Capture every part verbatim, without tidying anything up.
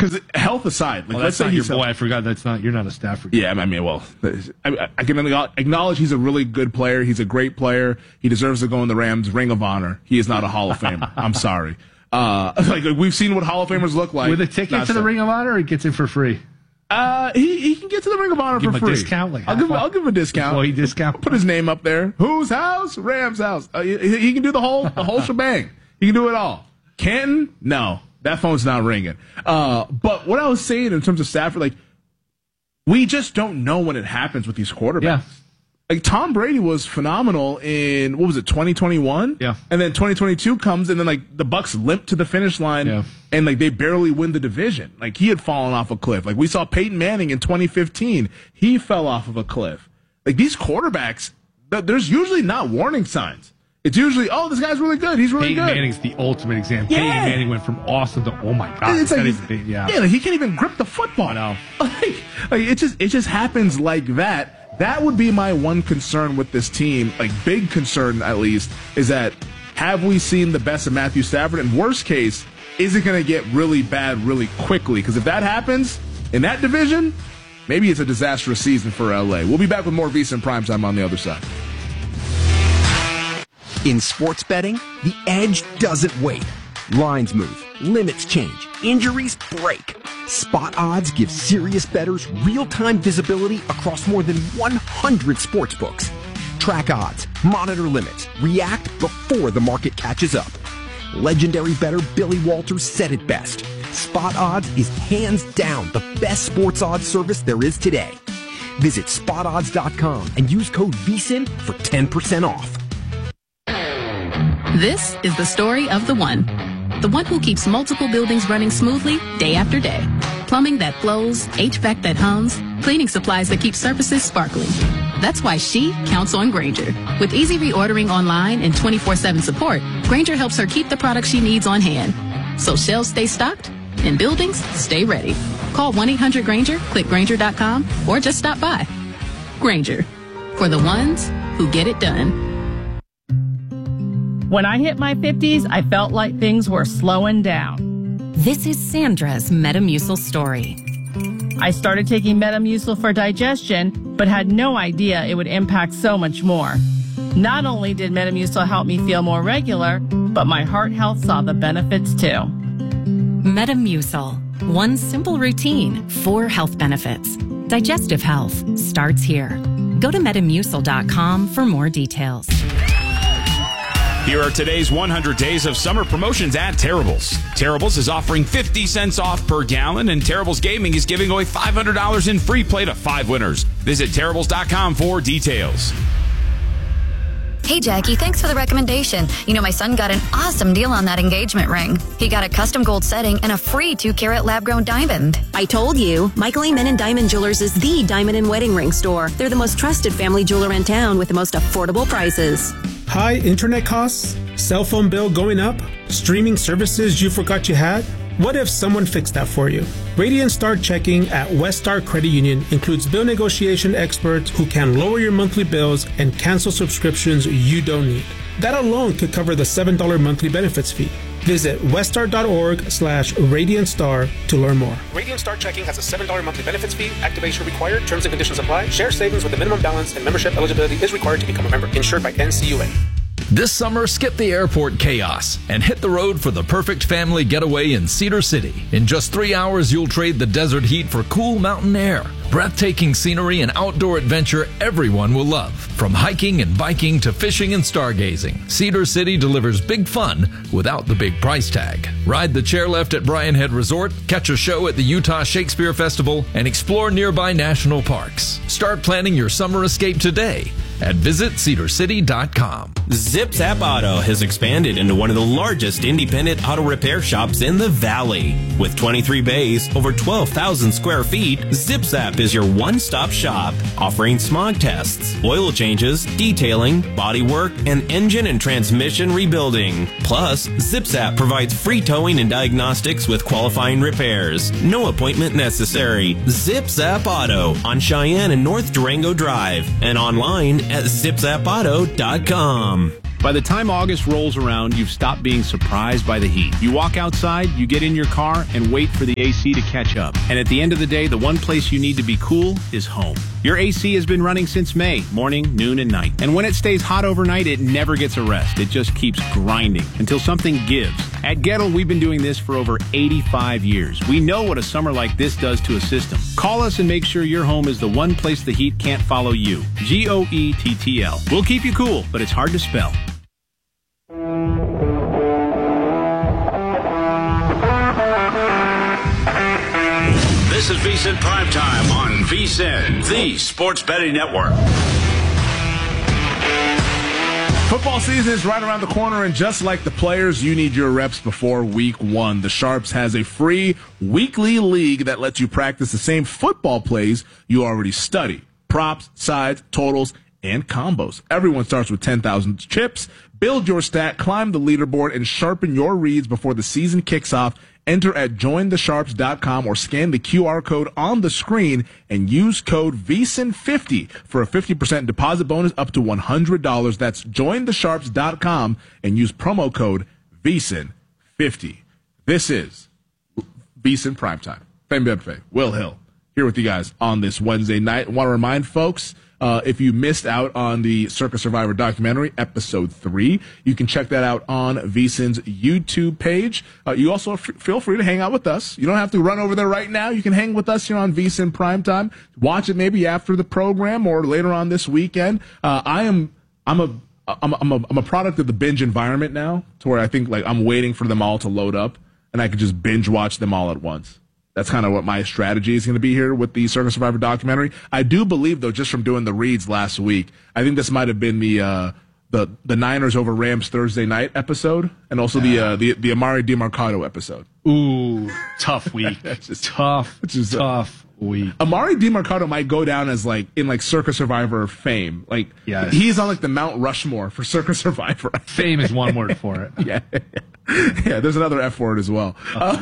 because health aside, like well, let's that's say not he's your boy. healthy. I forgot that's not. You're not a Stafford. Yeah, I mean, well, I, I can acknowledge he's a really good player. He's a great player. He deserves to go in the Rams Ring of Honor. He is not a Hall of Famer. I'm sorry. Uh, like we've seen what Hall of Famers look like. With a ticket to the so. Ring of Honor, or he gets in for free. Uh, he he can get to the Ring of Honor give for him free. A discount, like I'll give him, I'll give him a discount. Employee discount. Put his name up there. Whose house? Rams house. Uh, he, he can do the whole the whole shebang. He can do it all. Canton? No, that phone's not ringing. Uh, but what I was saying in terms of Stafford, like we just don't know when it happens with these quarterbacks. Yeah. Like Tom Brady was phenomenal in what was it, twenty twenty-one? Yeah. And then twenty twenty-two comes, and then like the Bucs limp to the finish line, yeah. and like they barely win the division. Like he had fallen off a cliff. Like we saw Peyton Manning in twenty fifteen, he fell off of a cliff. Like these quarterbacks, there's usually not warning signs. It's usually, oh, this guy's really good. He's really Peyton good. Peyton Manning's the ultimate example. Yeah. Peyton Manning went from awesome to, oh my God. It's like, even, yeah, yeah like he can't even grip the football. No. Like, like it just it just happens like that. That would be my one concern with this team, like big concern at least, is that have we seen the best of Matthew Stafford? And worst case, is it going to get really bad really quickly? Because if that happens in that division, maybe it's a disastrous season for L A. We'll be back with more VSiN Primetime on the other side. In sports betting, the edge doesn't wait. Lines move, limits change, injuries break. Spot Odds gives serious bettors real-time visibility across more than one hundred sports books. Track odds, monitor limits, react before the market catches up. Legendary bettor Billy Walters said it best. Spot Odds is hands down the best sports odds service there is today. Visit spot odds dot com and use code VSiN for ten percent off. This is the story of the one. The one who keeps multiple buildings running smoothly day after day. Plumbing that flows, H V A C that hums, cleaning supplies that keep surfaces sparkling. That's why she counts on Grainger. With easy reordering online and twenty-four seven support, Grainger helps her keep the products she needs on hand. So shelves stay stocked and buildings stay ready. Call one eight hundred Grainger, click Grainger dot com, or just stop by. Grainger, for the ones who get it done. When I hit my fifties, I felt like things were slowing down. This is Sandra's Metamucil story. I started taking Metamucil for digestion, but had no idea it would impact so much more. Not only did Metamucil help me feel more regular, but my heart health saw the benefits too. Metamucil. One simple routine, four health benefits. Digestive health starts here. Go to metamucil dot com for more details. Here are today's one hundred days of summer promotions at Terrible's. Terrible's is offering fifty cents off per gallon, and Terrible's Gaming is giving away five hundred dollars in free play to five winners. Visit terribles dot com for details. Hey, Jackie, thanks for the recommendation. You know, my son got an awesome deal on that engagement ring. He got a custom gold setting and a free two-carat lab-grown diamond. I told you, Michael A. Menon Diamond Jewelers is the diamond and wedding ring store. They're the most trusted family jeweler in town with the most affordable prices. High internet costs? Cell phone bill going up? Streaming services you forgot you had? What if someone fixed that for you? Radiant Star Checking at West Star Credit Union includes bill negotiation experts who can lower your monthly bills and cancel subscriptions you don't need. That alone could cover the seven dollars monthly benefits fee. Visit weststar.org slash Radiant Star to learn more. Radiant Star Checking has a seven dollars monthly benefits fee. Activation required. Terms and conditions apply. Share savings with a minimum balance and membership eligibility is required to become a member. Insured by N C U A. This summer, skip the airport chaos and hit the road for the perfect family getaway in Cedar City. In just three hours, you'll trade the desert heat for cool mountain air. Breathtaking scenery and outdoor adventure everyone will love. From hiking and biking to fishing and stargazing, Cedar City delivers big fun without the big price tag. Ride the chairlift at Bryan Head Resort, catch a show at the Utah Shakespeare Festival, and explore nearby national parks. Start planning your summer escape today at visit cedar city dot com. Zip Zap Auto has expanded into one of the largest independent auto repair shops in the Valley. With twenty-three bays, over twelve thousand square feet, Zip Zap is your one-stop shop, offering smog tests, oil changes, detailing, body work, and engine and transmission rebuilding. Plus, Zip Zap provides free towing and diagnostics with qualifying repairs. No appointment necessary. Zip Zap Auto on Cheyenne and North Durango Drive, and online at zip zap auto dot com. By the time August rolls around, you've stopped being surprised by the heat. You walk outside, you get in your car, and wait for the A C to catch up. And at the end of the day, the one place you need to be cool is home. Your A C has been running since May, morning, noon, and night. And when it stays hot overnight, it never gets a rest. It just keeps grinding until something gives. At Gettle, we've been doing this for over eighty-five years. We know what a summer like this does to a system. Call us and make sure your home is the one place the heat can't follow you. G O E T T L. We'll keep you cool, but it's hard to spell. This is VSiN Primetime on VSiN, the Sports Betting Network. Football season is right around the corner, and just like the players, you need your reps before week one. The Sharps has a free weekly league that lets you practice the same football plays you already study. Props, sides, totals, and combos. Everyone starts with ten thousand chips. Build your stat, climb the leaderboard, and sharpen your reads before the season kicks off. Enter at join the sharps dot com or scan the Q R code on the screen and use code V S I N fifty for a fifty percent deposit bonus up to one hundred dollars. That's join the sharps dot com and use promo code V S I N fifty. This is VSiN Primetime. Femi Bebefe, Will Hill, here with you guys on this Wednesday night. I want to remind folks, Uh, if you missed out on the Circa Survivor documentary, episode three, you can check that out on VSiN's YouTube page. Uh, you also f- feel free to hang out with us. You don't have to run over there right now. You can hang with us here on VSiN Primetime. Watch it maybe after the program or later on this weekend. Uh, I am, I'm a, I'm a, I'm a, I'm a product of the binge environment now, to where I think like I'm waiting for them all to load up and I can just binge watch them all at once. That's kind of what my strategy is going to be here with the Circa Survivor documentary. I do believe, though, just from doing the reads last week, I think this might have been the uh, the the Niners over Rams Thursday night episode, and also the uh, the the Amari DiMercato episode. Ooh, tough week. just, tough, just, tough week. Amari DiMercato might go down as like in like Circa Survivor fame. Like yes. He's on like the Mount Rushmore for Circa Survivor. Fame is one word for it. yeah. Yeah, there's another F word as well.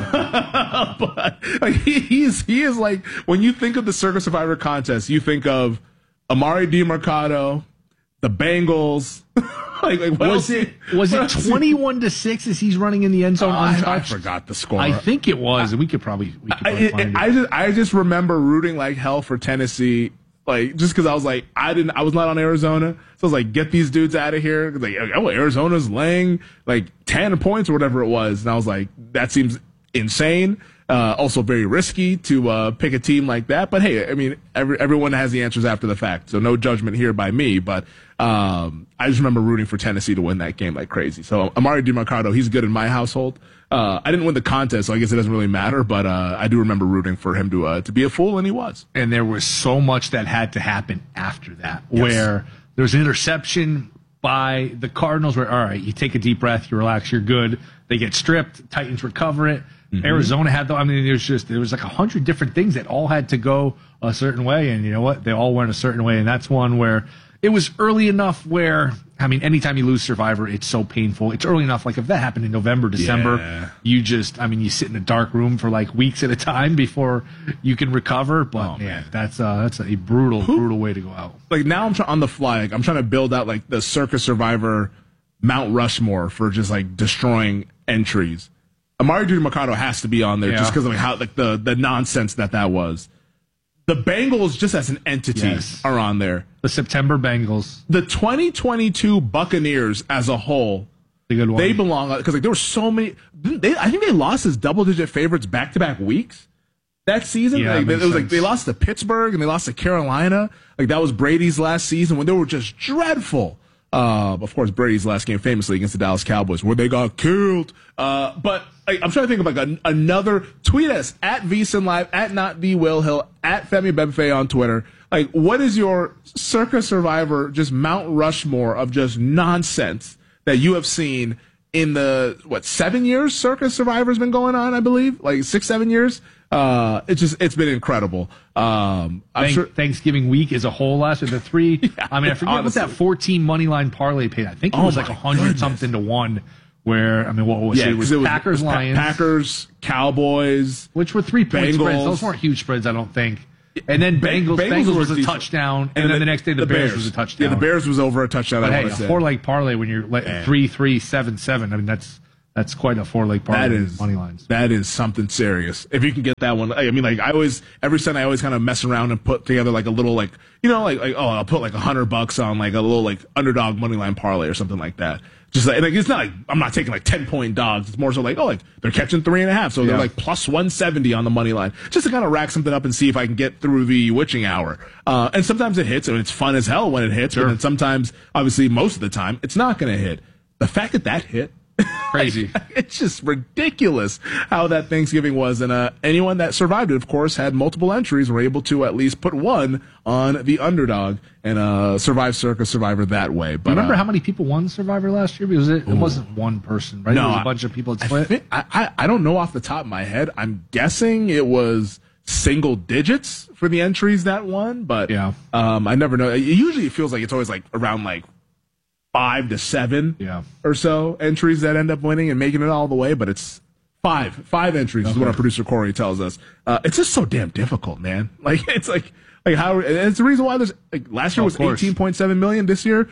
Uh, but like, he, he's he is like, when you think of the Circa Survivor contest, you think of Amari DiMercato, the Bengals. like, like what was it? Was it twenty-one to six as he's running in the end zone? Uh, I, I untouched? forgot the score. I think it was, and we could probably. We could probably I, find I, it. I just I just remember rooting like hell for Tennessee. Like, just because I was like, I didn't, I was not on Arizona. So I was like, get these dudes out of here. Like, oh, Arizona's laying like ten points or whatever it was. And I was like, that seems insane. Uh, also very risky to, uh, pick a team like that. But hey, I mean, every, everyone has the answers after the fact. So no judgment here by me. But, um, I just remember rooting for Tennessee to win that game like crazy. So Amari DiMercato, he's good in my household. Uh, I didn't win the contest, so I guess it doesn't really matter, but uh, I do remember rooting for him to uh, to be a fool, and he was. And there was so much that had to happen after that, Yes. where there was an interception by the Cardinals where, all right, you take a deep breath, you relax, you're good. They get stripped, Titans recover it. Mm-hmm. Arizona had, the, I mean, there's just, there was like a hundred different things that all had to go a certain way, and you know what? They all went a certain way, and that's one where it was early enough where, I mean, anytime you lose Survivor, it's so painful. It's early enough. Like if that happened in November, December, yeah. you just, I mean, you sit in a dark room for like weeks at a time before you can recover. But oh, man, man, that's uh, that's a brutal, Who, brutal way to go out. Like now I'm try- on the fly. Like I'm trying to build out like the Circa Survivor Mount Rushmore for just like destroying entries. Amari DiMercato has to be on there Yeah. just because of like how like the the nonsense that that was. The Bengals, just as an entity, Yes. are on there. The September Bengals. The twenty twenty-two Buccaneers as a whole, The good one. they belong because like there were so many. They, I think they lost as double-digit favorites back-to-back weeks that season. Yeah, like, that it makes was like sense. they lost to Pittsburgh and they lost to Carolina. Like that was Brady's last season when they were just dreadful. Uh, of course, Brady's last game famously against the Dallas Cowboys, where they got killed. Uh, but like, I'm trying to think of like an, another. Tweet us at VSiN Live, at not the Will Hill, at Femi Bebefe on Twitter. Like, what is your Circa Survivor just Mount Rushmore of just nonsense that you have seen in the what seven years Circa Survivor's been going on? I believe like six, seven years. Uh, it's just it's been incredible. Um, I'm Thank, sure. Thanksgiving week as a whole last year, the three. Yeah, I mean, I forget honestly. what that fourteen money line parlay paid. I think it Oh was like my a hundred goodness. something to one. Where I mean, what was Yeah, it? It 'cause was, it was Packers, it was Pa- Lions, Packers, Cowboys, which were three point Bengals. spreads. Those weren't huge spreads, I don't think. And then Bengals, Bengals Bengals was a decent. touchdown, and, and then the next day the, the Bears, Bears was a touchdown. Yeah, the Bears was over a touchdown. But I hey, a say. four-leg parlay when you're like three, three, seven, seven. I mean, that's that's quite a four-leg parlay. That is money lines. That is something serious. If you can get that one, I mean, like I always every Sunday I always kind of mess around and put together like a little like you know like, like oh I'll put like a hundred bucks on like a little like underdog money line parlay or something like that. Just like, like it's not like I'm not taking like ten point dogs. It's more so like oh like they're catching three and a half, so yeah. they're like plus one seventy on the money line, just to kind of rack something up and see if I can get through the witching hour. Uh, and sometimes it hits, and it's fun as hell when it hits. Sure. And then sometimes, obviously, most of the time, it's not going to hit. The fact that that hit. Crazy. It's just ridiculous how that Thanksgiving was. And uh, anyone that survived it, of course, had multiple entries, were able to at least put one on the underdog and uh, survive Circa Survivor that way. But remember uh, how many people won Survivor last year? Because it, it wasn't one person, right? No, it was a bunch of people that split. I, think, I, I, I don't know off the top of my head. I'm guessing it was single digits for the entries that won. But yeah. um, I never know. It, usually it feels like it's always like around like five to seven yeah. or so entries that end up winning and making it all the way, but it's five. Five entries okay. is what our producer Corey tells us. Uh, it's just so damn difficult, man. Like, it's like, like how, and it's the reason why there's, like, last year oh, was eighteen point seven million. This year,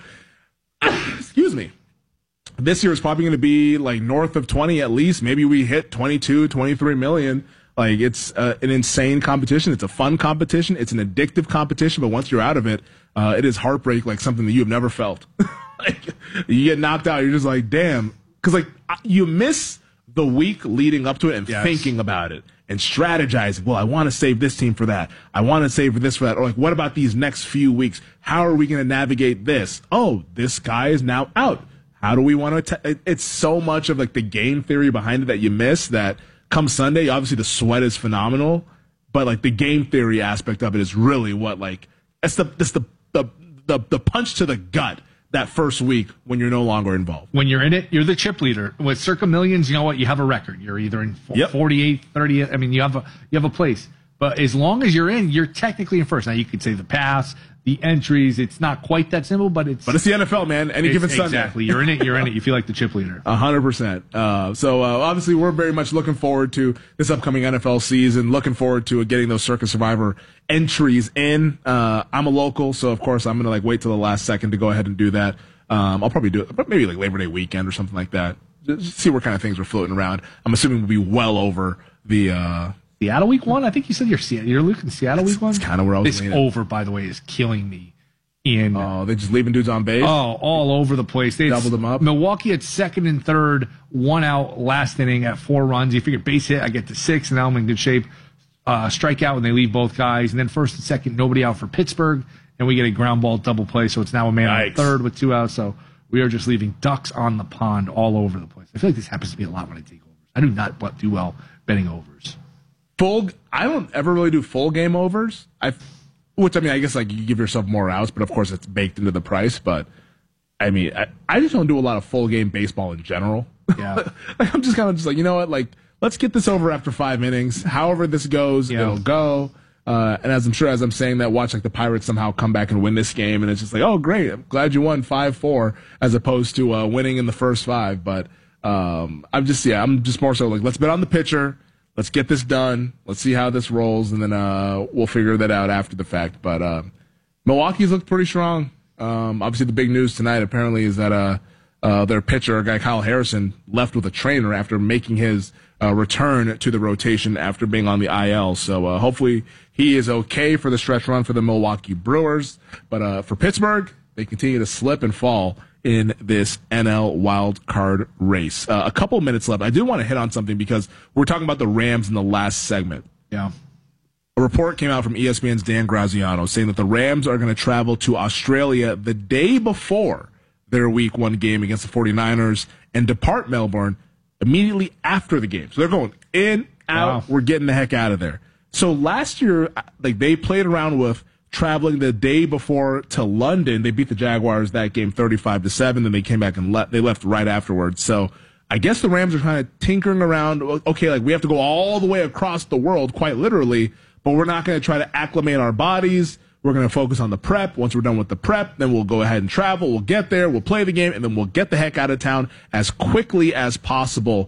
excuse me. This year is probably going to be like north of twenty at least. Maybe we hit twenty-two, twenty-three million. Like, it's uh, an insane competition. It's a fun competition. It's an addictive competition, but once you're out of it, uh, it is heartbreak, like something that you have never felt. Like, you get knocked out, you're just like, damn. Because, like, you miss the week leading up to it and yes. thinking about it and strategizing. Well, I want to save this team for that. I want to save for this for that. Or, like, what about these next few weeks? How are we going to navigate this? Oh, this guy is now out. How do we want to atta- It's so much of, like, the game theory behind it that you miss that come Sunday, obviously the sweat is phenomenal, but, like, the game theory aspect of it is really what, like, it's the, it's the, the, the, the punch to the gut that first week when you're no longer involved. When you're in it, you're the chip leader. With Circa Millions, you know what? You have a record. You're either in yep. forty-eight, thirty. I mean, you have a you have a place. But as long as you're in, you're technically in first. Now, you could say the pass, the entries. It's not quite that simple, but it's... But it's the N F L, man. Any given Sunday. Exactly. You're in it. You're in it. You feel like the chip leader. A hundred percent. Uh, so, uh, obviously, we're very much looking forward to this upcoming N F L season, looking forward to getting those Circa Survivor entries in. Uh, I'm a local, so, of course, I'm going to, like, wait till the last second to go ahead and do that. Um, I'll probably do it, but maybe like Labor Day weekend or something like that. Just see what kind of things are floating around. I'm assuming we'll be well over the uh, Seattle week one. I think you said you're you're looking Seattle week one. That's kind of where I was. This leaning. Over, by the way, is killing me. In oh, they're just leaving dudes on base. Oh, all over the place. They doubled them up. Milwaukee at second and third, one out last inning at four runs. You figure base hit, I get to six, and now I'm in good shape. Uh, strikeout when they leave both guys, and then first and second, nobody out for Pittsburgh. And we get a ground ball double play, so it's now a man Yikes. on third with two outs. So we are just leaving ducks on the pond all over the place. I feel like this happens to me a lot when I take overs. I do not do well betting overs. Full, I don't ever really do full game overs. I, which I mean, I guess like you give yourself more outs, but of course it's baked into the price. But I mean, I, I just don't do a lot of full game baseball in general. Yeah, like, I'm just kind of just like, you know what, like let's get this over after five innings. However this goes, yeah. it'll go. Uh, and as I'm sure, as I'm saying that, watch like the Pirates somehow come back and win this game, and it's just like, oh, great, I'm glad you won five four, as opposed to uh, winning in the first five. But um, I'm just, yeah, I'm just more so like, let's bet on the pitcher, let's get this done, let's see how this rolls, and then uh, we'll figure that out after the fact. But uh, Milwaukee's looked pretty strong. Um, obviously, the big news tonight apparently is that uh, uh, their pitcher, a guy Kyle Harrison, left with a trainer after making his uh, return to the rotation after being on the I L. So uh, hopefully he is okay for the stretch run for the Milwaukee Brewers. But uh, for Pittsburgh, they continue to slip and fall in this N L wild card race. Uh, a couple minutes left. I do want to hit on something because we're talking about the Rams in the last segment. Yeah. A report came out from E S P N's Dan Graziano saying that the Rams are going to travel to Australia the day before their week one game against the 49ers and depart Melbourne immediately after the game. So they're going in, out, wow. We're getting the heck out of there. So last year, like they played around with traveling the day before to London. They beat the Jaguars that game thirty-five to seven. Then they came back and le- they left right afterwards. So I guess the Rams are kind of tinkering around. Okay, like we have to go all the way across the world, quite literally, but we're not going to try to acclimate our bodies. We're going to focus on the prep. Once we're done with the prep, then we'll go ahead and travel. We'll get there. We'll play the game, and then we'll get the heck out of town as quickly as possible.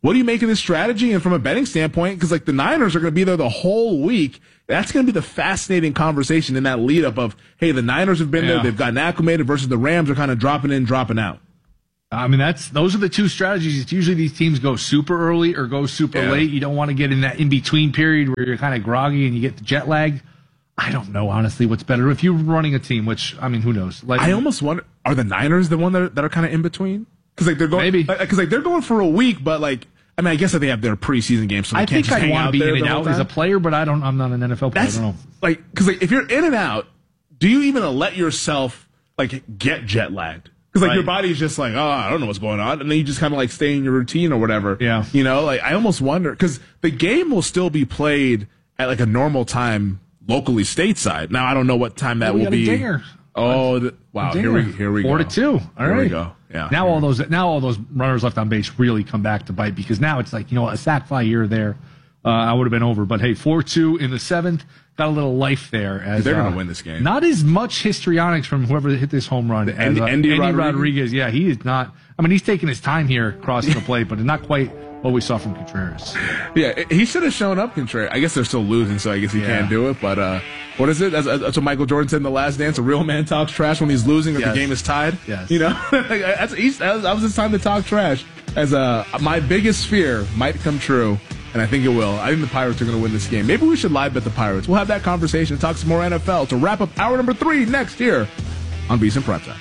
what do you make of this strategy? And from a betting standpoint, because like the Niners are going to be there the whole week, that's going to be the fascinating conversation in that lead up of, hey, the Niners have been Yeah. there, they've gotten acclimated versus the Rams are kind of dropping in, dropping out. I mean, that's those are the two strategies. It's usually these teams go super early or go super Yeah. late. You don't want to get in that in between period where you're kind of groggy and you get the jet lag. I don't know, honestly, what's better if you're running a team. Which I mean, who knows? Like, I almost wonder, are the Niners the one that are, that are kind of in between? Because like they're going, Maybe. because like they're going for a week, but like I mean, I guess that they have their preseason games, so they I can't think just I hang want out to be there in and the whole out as a time. player, but I don't. I'm not an N F L player. That's I don't know. like because like if you're in and out, do you even let yourself like get jet lagged? Because like Right. your body's just like, oh, I don't know what's going on, and then you just kind of like stay in your routine or whatever. Yeah. You know, like I almost wonder because the game will still be played at like a normal time locally stateside. Now I don't know what time that Oh, we will got a be. dinger. Oh, the, wow! A Here we dinger. here we Four go. to two. All here right. we go. Yeah. Now all those now all those runners left on base really come back to bite because now it's like, you know, a sack fly here or there, uh, I would have been over. But hey, four two in the seventh, got a little life there. As They're uh, gonna win this game. Not as much histrionics from whoever hit this home run. as, Andy- uh, Andy Andy Rodriguez? Rodriguez. Yeah, he is not. I mean, he's taking his time here crossing the plate, but not quite what we saw from Contreras. Yeah, he should have shown up, Contreras. I guess they're still losing, so I guess he Yeah. can't do it. But uh, what is it? That's, that's what Michael Jordan said in The Last Dance. A real man talks trash when he's losing or Yes. the game is tied. Yes. You know, that's, he's, that, was, that was his time to talk trash. As uh, my biggest fear might come true, and I think it will. I think the Pirates are going to win this game. Maybe we should live bet the Pirates. We'll have that conversation and talk some more N F L to wrap up hour number three next year on VSiN Primetime.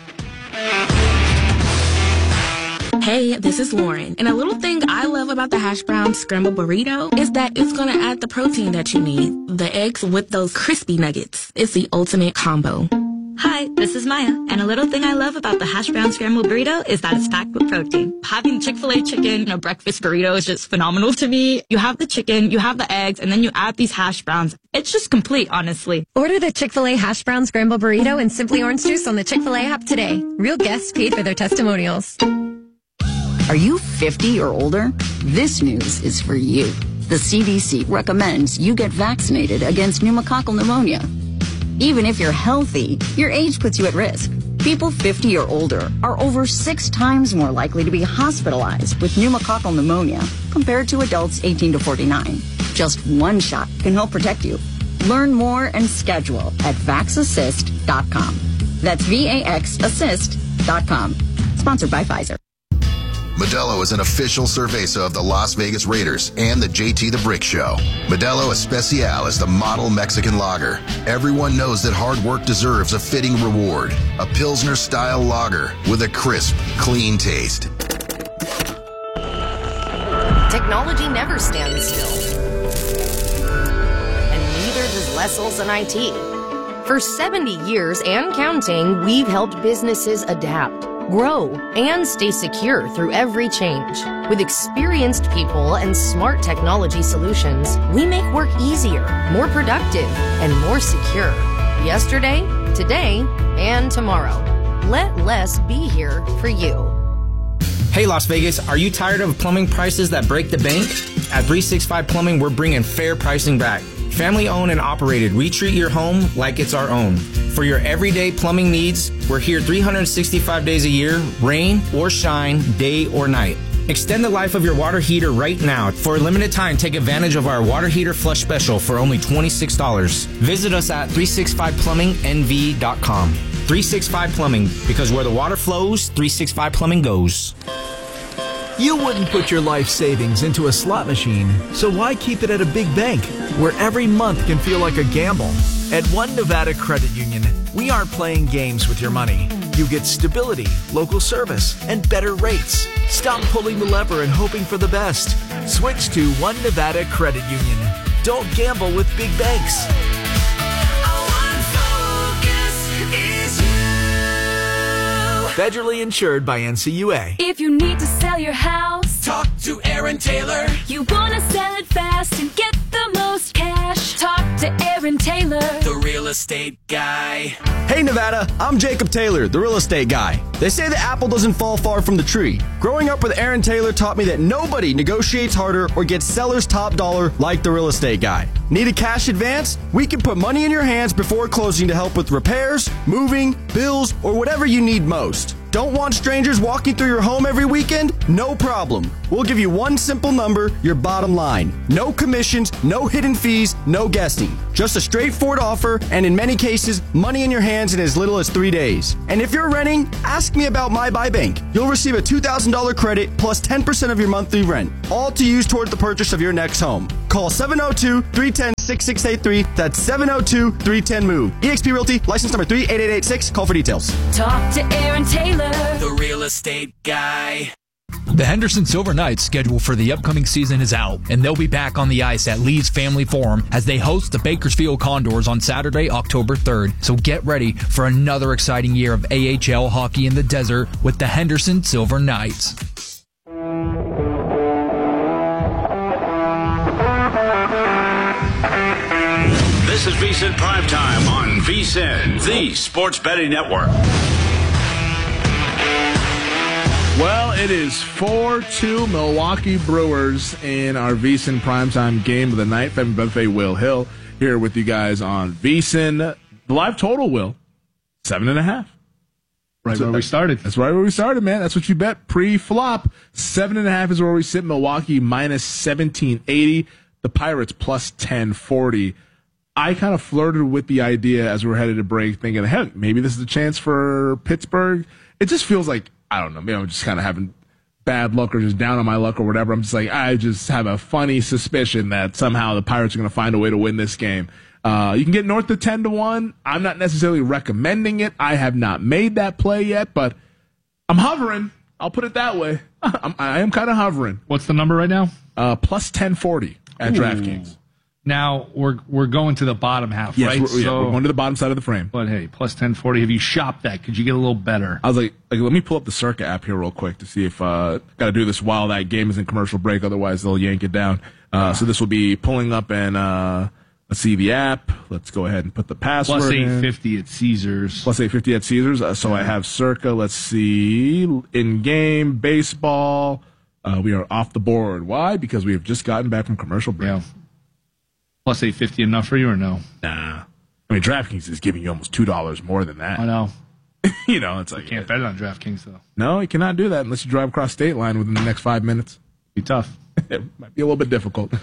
Hey, this is Lauren, and a little thing I love about the hash brown scrambled burrito is that it's gonna add the protein that you need. The eggs with those crispy nuggets. It's the ultimate combo. Hi, this is Maya, and a little thing I love about the hash brown scrambled burrito is that it's packed with protein. Having Chick-fil-A chicken in a breakfast burrito is just phenomenal to me. You have the chicken, you have the eggs, and then you add these hash browns. It's just complete, honestly. Order the Chick-fil-A hash brown scrambled burrito and Simply Orange Juice on the Chick-fil-A app today. Real guests paid for their testimonials. Are you fifty or older? This news is for you. The C D C recommends you get vaccinated against pneumococcal pneumonia. Even if you're healthy, your age puts you at risk. People fifty or older are over six times more likely to be hospitalized with pneumococcal pneumonia compared to adults eighteen to forty-nine. Just one shot can help protect you. Learn more and schedule at vax assist dot com. That's V A X assist dot com. Sponsored by Pfizer. Modelo is an official cerveza of the Las Vegas Raiders and the J T the Brick Show. Modelo Especial is the model Mexican lager. Everyone knows that hard work deserves a fitting reward. A Pilsner-style lager with a crisp, clean taste. Technology never stands still. And neither does Lessels and I T. For seventy years and counting, we've helped businesses adapt, grow, and stay secure through every change. With experienced people and smart technology solutions, we make work easier, more productive, and more secure. Yesterday, today, and tomorrow. Let less be here for you. Hey Las Vegas, are you tired of plumbing prices that break the bank? At three sixty-five Plumbing, we're bringing fair pricing back. Family owned and operated, we treat your home like it's our own. For your everyday plumbing needs, we're here three hundred sixty-five days a year, rain or shine, day or night. Extend the life of your water heater right now. For a limited time, take advantage of our water heater flush special for only twenty-six dollars. Visit us at three sixty-five plumbing N V dot com. three sixty-five Plumbing, because where the water flows, three sixty-five Plumbing goes. You wouldn't put your life savings into a slot machine, so why keep it at a big bank, where every month can feel like a gamble? At One Nevada Credit Union, we aren't playing games with your money. You get stability, local service, and better rates. Stop pulling the lever and hoping for the best. Switch to One Nevada Credit Union. Don't gamble with big banks. Federally insured by N C U A. If you need to sell your house, talk to Aaron Taylor. You wanna sell it fast and get the most cash, talk to Aaron Taylor, the real estate guy. Hey Nevada, I'm Jacob Taylor, the real estate guy. They say the apple doesn't fall far from the tree. Growing up with Aaron Taylor taught me that nobody negotiates harder or gets seller's top dollar like the real estate guy. Need a cash advance? We can put money in your hands before closing to help with repairs, moving, bills, or whatever you need most. Don't want strangers walking through your home every weekend? No problem. We'll give you one simple number, your bottom line. No commissions, no hidden fees, no guessing. Just a straightforward offer, and in many cases, money in your hands in as little as three days. And if you're renting, ask me about My Buy Bank. You'll receive a two thousand dollars credit plus ten percent of your monthly rent, all to use toward the purchase of your next home. Call seven oh two, three one zero, six six eight three. That's seven oh two, three one zero, MOVE. eXp Realty, license number three eight eight eight six. Call for details. Talk to Aaron Taylor, the real estate guy. The Henderson Silver Knights schedule for the upcoming season is out, and they'll be back on the ice at Lee's Family Forum as they host the Bakersfield Condors on Saturday, October third. So get ready for another exciting year of A H L hockey in the desert with the Henderson Silver Knights. This is VSiN Primetime on VSiN, the Sports Betting Network. Well, it is four two Milwaukee Brewers in our VSiN Primetime game of the night. Femi Buffet, Will Hill here with you guys on VSiN. The live total, Will, seven and a half. Right where we started. That's right where we started, man. That's what you bet pre-flop. Seven and a half is where we sit. Milwaukee minus seventeen eighty. The Pirates plus ten forty. I kind of flirted with the idea as we were headed to break, thinking, heck, maybe this is a chance for Pittsburgh. It just feels like, I don't know, maybe I'm just kind of having bad luck or just down on my luck or whatever. I'm just like, I just have a funny suspicion that somehow the Pirates are going to find a way to win this game. Uh, you can get north of ten to one. I'm not necessarily recommending it. I have not made that play yet, but I'm hovering. I'll put it that way. I'm, I am kind of hovering. What's the number right now? Uh, plus ten forty at Ooh. DraftKings. Now we're we're going to the bottom half, yes, right? We're, yeah, we're going to the bottom side of the frame. But hey, plus ten forty. Have you shopped that? Could you get a little better? I was like, like let me pull up the Circa app here real quick to see if uh, got to do this while that game is in commercial break. Otherwise, they'll yank it down. Uh, so this will be pulling up and uh, let's see the app. Let's go ahead and put the password. Plus eight fifty at Caesars. Plus eight fifty at Caesars. Uh, so yeah. I have Circa. Let's see in game baseball. Uh, we are off the board. Why? Because we have just gotten back from commercial break. Yeah. Plus eight fifty enough for you or no? Nah. I mean, DraftKings is giving you almost two dollars more than that. I know. You know, it's like... You can't bet it on DraftKings, though. No, you cannot do that unless you drive across state line within the next five minutes. Be tough. It might be a little bit difficult.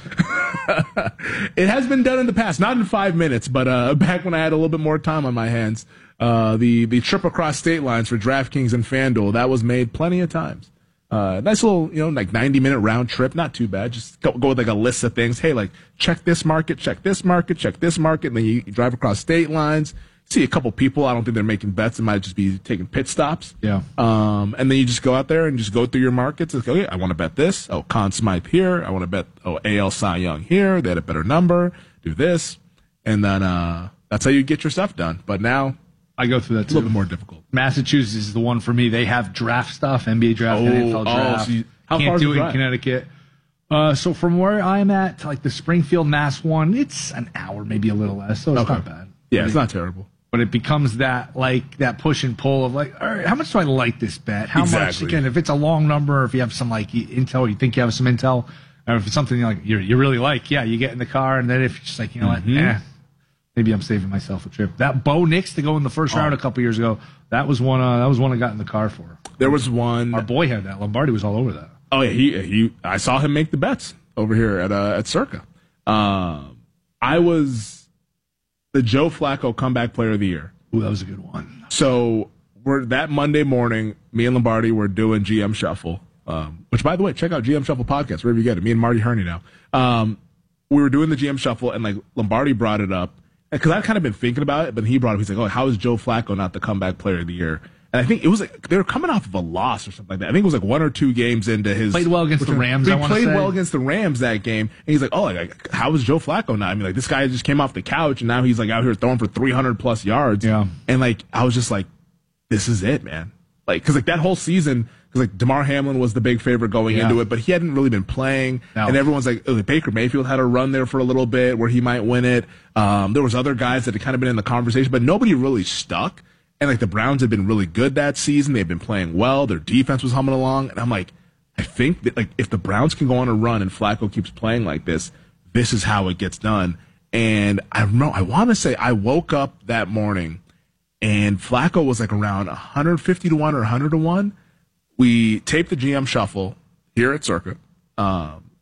It has been done in the past, not in five minutes, but uh, back when I had a little bit more time on my hands, uh, the, the trip across state lines for DraftKings and FanDuel, that was made plenty of times. Uh, nice little, you know, like ninety minute round trip. Not too bad. Just go, go with like a list of things. Hey, like check this market, check this market, check this market. And then you, you drive across state lines, see a couple people. I don't think they're making bets. It might just be taking pit stops. Yeah. Um, and then you just go out there and just go through your markets. It's like, okay, I want to bet this. Oh, Conn Smythe here. I want to bet, oh, A L Cy Young here. They had a better number. Do this. And then, uh, that's how you get your stuff done. But now, I go through that too. A little bit more difficult. Massachusetts is the one for me. They have draft stuff, N B A draft, oh, N F L draft. Oh, so you, how Can't far do is it the in Connecticut. Uh, so from where I'm at, like the Springfield, Mass one, it's an hour, maybe a little less. So it's okay. not bad. Yeah, but it's it, not terrible. But it becomes that like that push and pull of like, all right, how much do I like this bet? How exactly. much? Again, if it's a long number, or if you have some like intel, you think you have some intel, or if it's something like you you really like, yeah, you get in the car, and then if you're just like, you know mm-hmm. what, eh. Maybe I'm saving myself a trip. That Bo Nix to go in the first oh. round a couple years ago. That was one. Uh, that was one I got in the car for. There was one. Our boy had that. Lombardi was all over that. Oh yeah, he he. I saw him make the bets over here at uh, at Circa. Um, I was the Joe Flacco comeback player of the year. Ooh, that was a good one. So we're that Monday morning. Me and Lombardi were doing G M Shuffle. Um, which, by the way, check out G M Shuffle podcast wherever you get it. Me and Marty Herney now. Um, we were doing the G M Shuffle, and like Lombardi brought it up. Because I've kind of been thinking about it, but he brought it up. He's like, oh, how is Joe Flacco not the comeback player of the year? And I think it was like they were coming off of a loss or something like that. I think it was like one or two games into his. Played well against the Rams, He I want to played say. well against the Rams that game. And he's like, oh, like, how is Joe Flacco not? I mean, like, this guy just came off the couch, and now he's like out here throwing for three hundred plus yards. Yeah. And like, I was just like, this is it, man. Like, because like that whole season, because like DeMar Hamlin was the big favorite going Yeah. into it, but he hadn't really been playing. No. And everyone's like, oh, Baker Mayfield had a run there for a little bit where he might win it. Um, there was other guys that had kind of been in the conversation, but nobody really stuck. And like the Browns had been really good that season. They've been playing well. Their defense was humming along. And I'm like, I think that like if the Browns can go on a run and Flacco keeps playing like this, this is how it gets done. And I don't know, I want to say I woke up that morning and Flacco was like around one fifty to one or one hundred to one. We taped the G M shuffle here at Circa, um,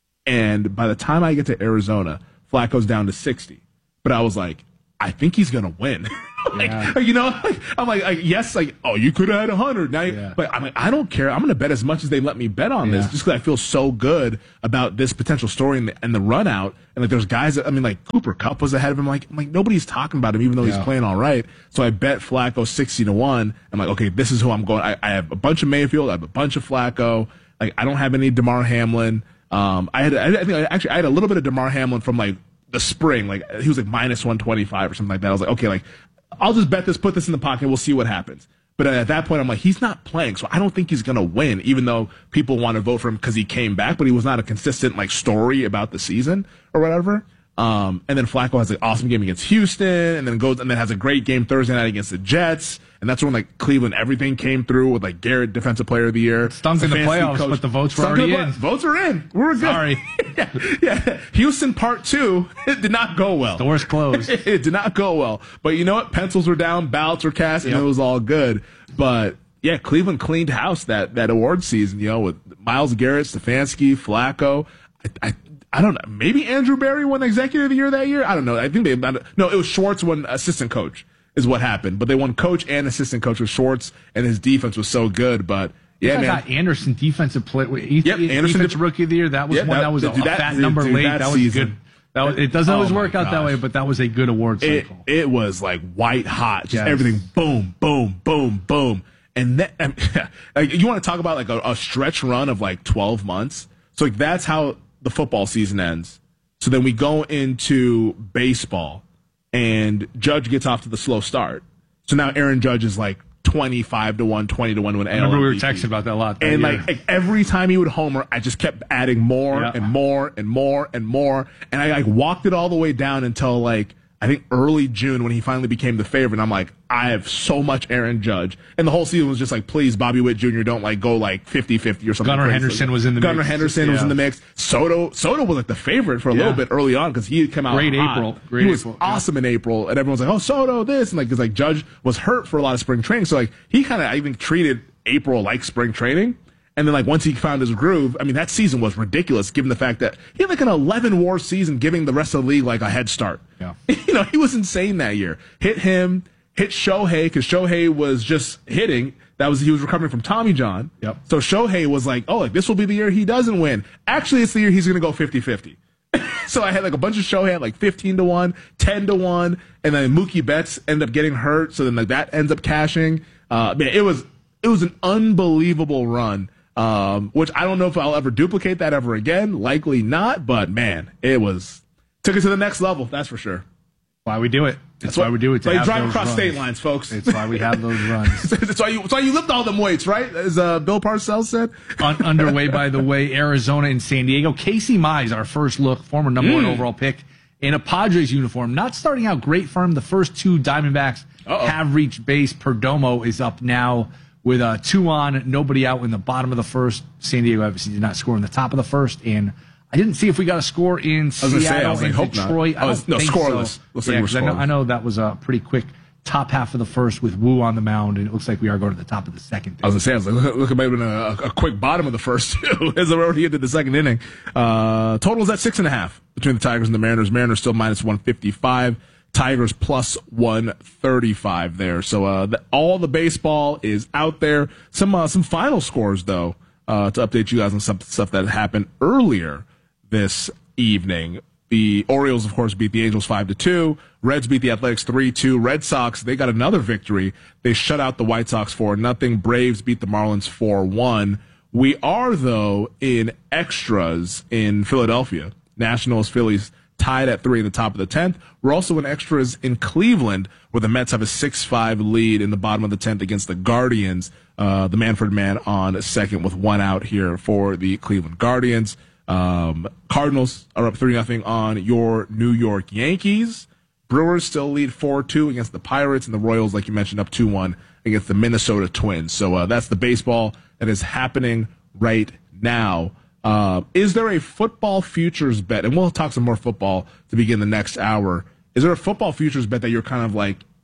and by the time I get to Arizona, Flacco's down to sixty. But I was like, I think he's gonna win. like, Yeah. you know, like, I'm like, like, yes, like, oh, you could have had one hundred. Now, you, Yeah. but I'm like, I don't care. I'm going to bet as much as they let me bet on this, Yeah. just because I feel so good about this potential story and the, and the run out. And like, there's guys that, I mean, like Cooper Kupp was ahead of him. Like, I'm like, nobody's talking about him, even though Yeah. he's playing all right. So I bet Flacco sixty to one. I'm like, okay, this is who I'm going. I, I have a bunch of Mayfield. I have a bunch of Flacco. Like, I don't have any DeMar Hamlin. Um, I had, I, I think I actually, I had a little bit of DeMar Hamlin from like the spring. Like, he was like minus one twenty-five or something like that. I was like, okay, like, I'll just bet this, put this in the pocket, we'll see what happens. But at that point, I'm like, he's not playing, so I don't think he's going to win, even though people want to vote for him because he came back, but he was not a consistent like story about the season or whatever. Um, and then Flacco has an awesome game against Houston, and then goes and then has a great game Thursday night against the Jets. And that's when like Cleveland, everything came through with like Garrett, Defensive Player of the Year. Stunk in the playoffs, coach. but the votes were Stunk already the in. Votes are in. We're good. Sorry. yeah, yeah. Houston Part Two. It did not go well. Doors closed. It did not go well. But you know what? Pencils were down, ballots were cast, and Yep. it was all good. But yeah, Cleveland cleaned house that that award season. You know, with Myles Garrett, Stefanski, Flacco. I, I I don't know. Maybe Andrew Berry won Executive of the Year that year. I don't know. I think they no. It was Schwartz won Assistant Coach is what happened. But they won Coach and Assistant Coach with Schwartz, and his defense was so good. But yeah, I man. got Anderson defensive play. Yep, Anderson defensive did- rookie of the year. That was Yep, one that- that was a, dude, a that- fat dude, number dude, late. that That was season. good. That was, it doesn't Oh always my work out that gosh. way, but that was a good award It, cycle. it was like white hot, just Yes. everything boom, boom, boom, boom. And then um, like, you want to talk about like a, a stretch run of like twelve months. So like that's how the football season ends. So then we go into baseball, and Judge gets off to the slow start. So now Aaron Judge is like twenty-five to one, twenty to one to win. I remember we were texting about that a lot. that And year. like, like every time he would homer, I just kept adding more Yeah. and more and more and more. And I like walked it all the way down until like, I think early June when he finally became the favorite. And I'm like, I have so much Aaron Judge. And the whole season was just like, please, Bobby Witt Junior, don't like go like fifty-fifty or something. Gunnar crazy. Henderson was in the Gunnar mix. Henderson was Yeah. in the mix. Soto, Soto was like the favorite for a Yeah. little bit early on because he had come out Great hot. April. Great he was April. Yeah. awesome in April. And everyone's like, oh, Soto, this. And like, cause like Judge was hurt for a lot of spring training. So like, he kind of, I think, treated April like spring training. And then, like, once he found his groove, I mean, that season was ridiculous given the fact that he had, like, an eleven war season giving the rest of the league, like, a head start. Yeah. You know, he was insane that year. Hit him, hit Shohei, because Shohei was just hitting. That was, he was recovering from Tommy John. Yep. So Shohei was like, oh, like, this will be the year he doesn't win. Actually, it's the year he's going to go fifty-fifty. So I had, like, a bunch of Shohei at, like, fifteen to one, ten to one, and then Mookie Betts ended up getting hurt, so then, like, that ends up cashing. Uh, man, it was, it was an unbelievable run. Um, which I don't know if I'll ever duplicate that ever again. Likely not, but man, it was took it to the next level. That's for sure. Why we do it. That's why we do it. To Why you have drive those across runs. state lines, folks. It's why we have those runs. That's why you. That's why you lift all them weights, right? As uh, Bill Parcells said. Un- underway, by the way, Arizona and San Diego. Casey Mize, our first look, former number one Mm. overall pick, in a Padres uniform. Not starting out great for him. The first two Diamondbacks Uh-oh. have reached base. Perdomo is up now with uh, two on, nobody out in the bottom of the first. San Diego obviously did not score in the top of the first, and I didn't see if we got a score in I was gonna say, I Seattle was like, and hope not. Detroit. Oh, I it's- don't no, think scoreless. so. Looks like Yeah, we're 'cause I know, scoreless. I know that was a pretty quick top half of the first with Wu on the mound, and it looks like we are going to the top of the second. I was gonna say, I was like, look, look it might have been a, a quick bottom of the first two as we're already into the second inning. Uh, total is at six and a half between the Tigers and the Mariners. Mariners still minus one fifty-five. Tigers plus one thirty-five there. So uh, the, all the baseball is out there. Some uh, some final scores though uh, to update you guys on some stuff that happened earlier this evening. The Orioles, of course, beat the Angels five to two. Reds beat the Athletics three two. Red Sox, they got another victory. They shut out the White Sox four nothing. Braves beat the Marlins four one. We are, though, in extras in Philadelphia. Nationals, Phillies tied at three in the top of the tenth. We're also in extras in Cleveland, where the Mets have a six five lead in the bottom of the tenth against the Guardians. Uh, the Manfred man on second with one out here for the Cleveland Guardians. Um, Cardinals are up three nothing on your New York Yankees. Brewers still lead four two against the Pirates, and the Royals, like you mentioned, up two one against the Minnesota Twins. So uh, that's the baseball that is happening right now. Uh, is there a football futures bet? And we'll talk some more football to begin the next hour. Is there a football futures bet that you're kind of like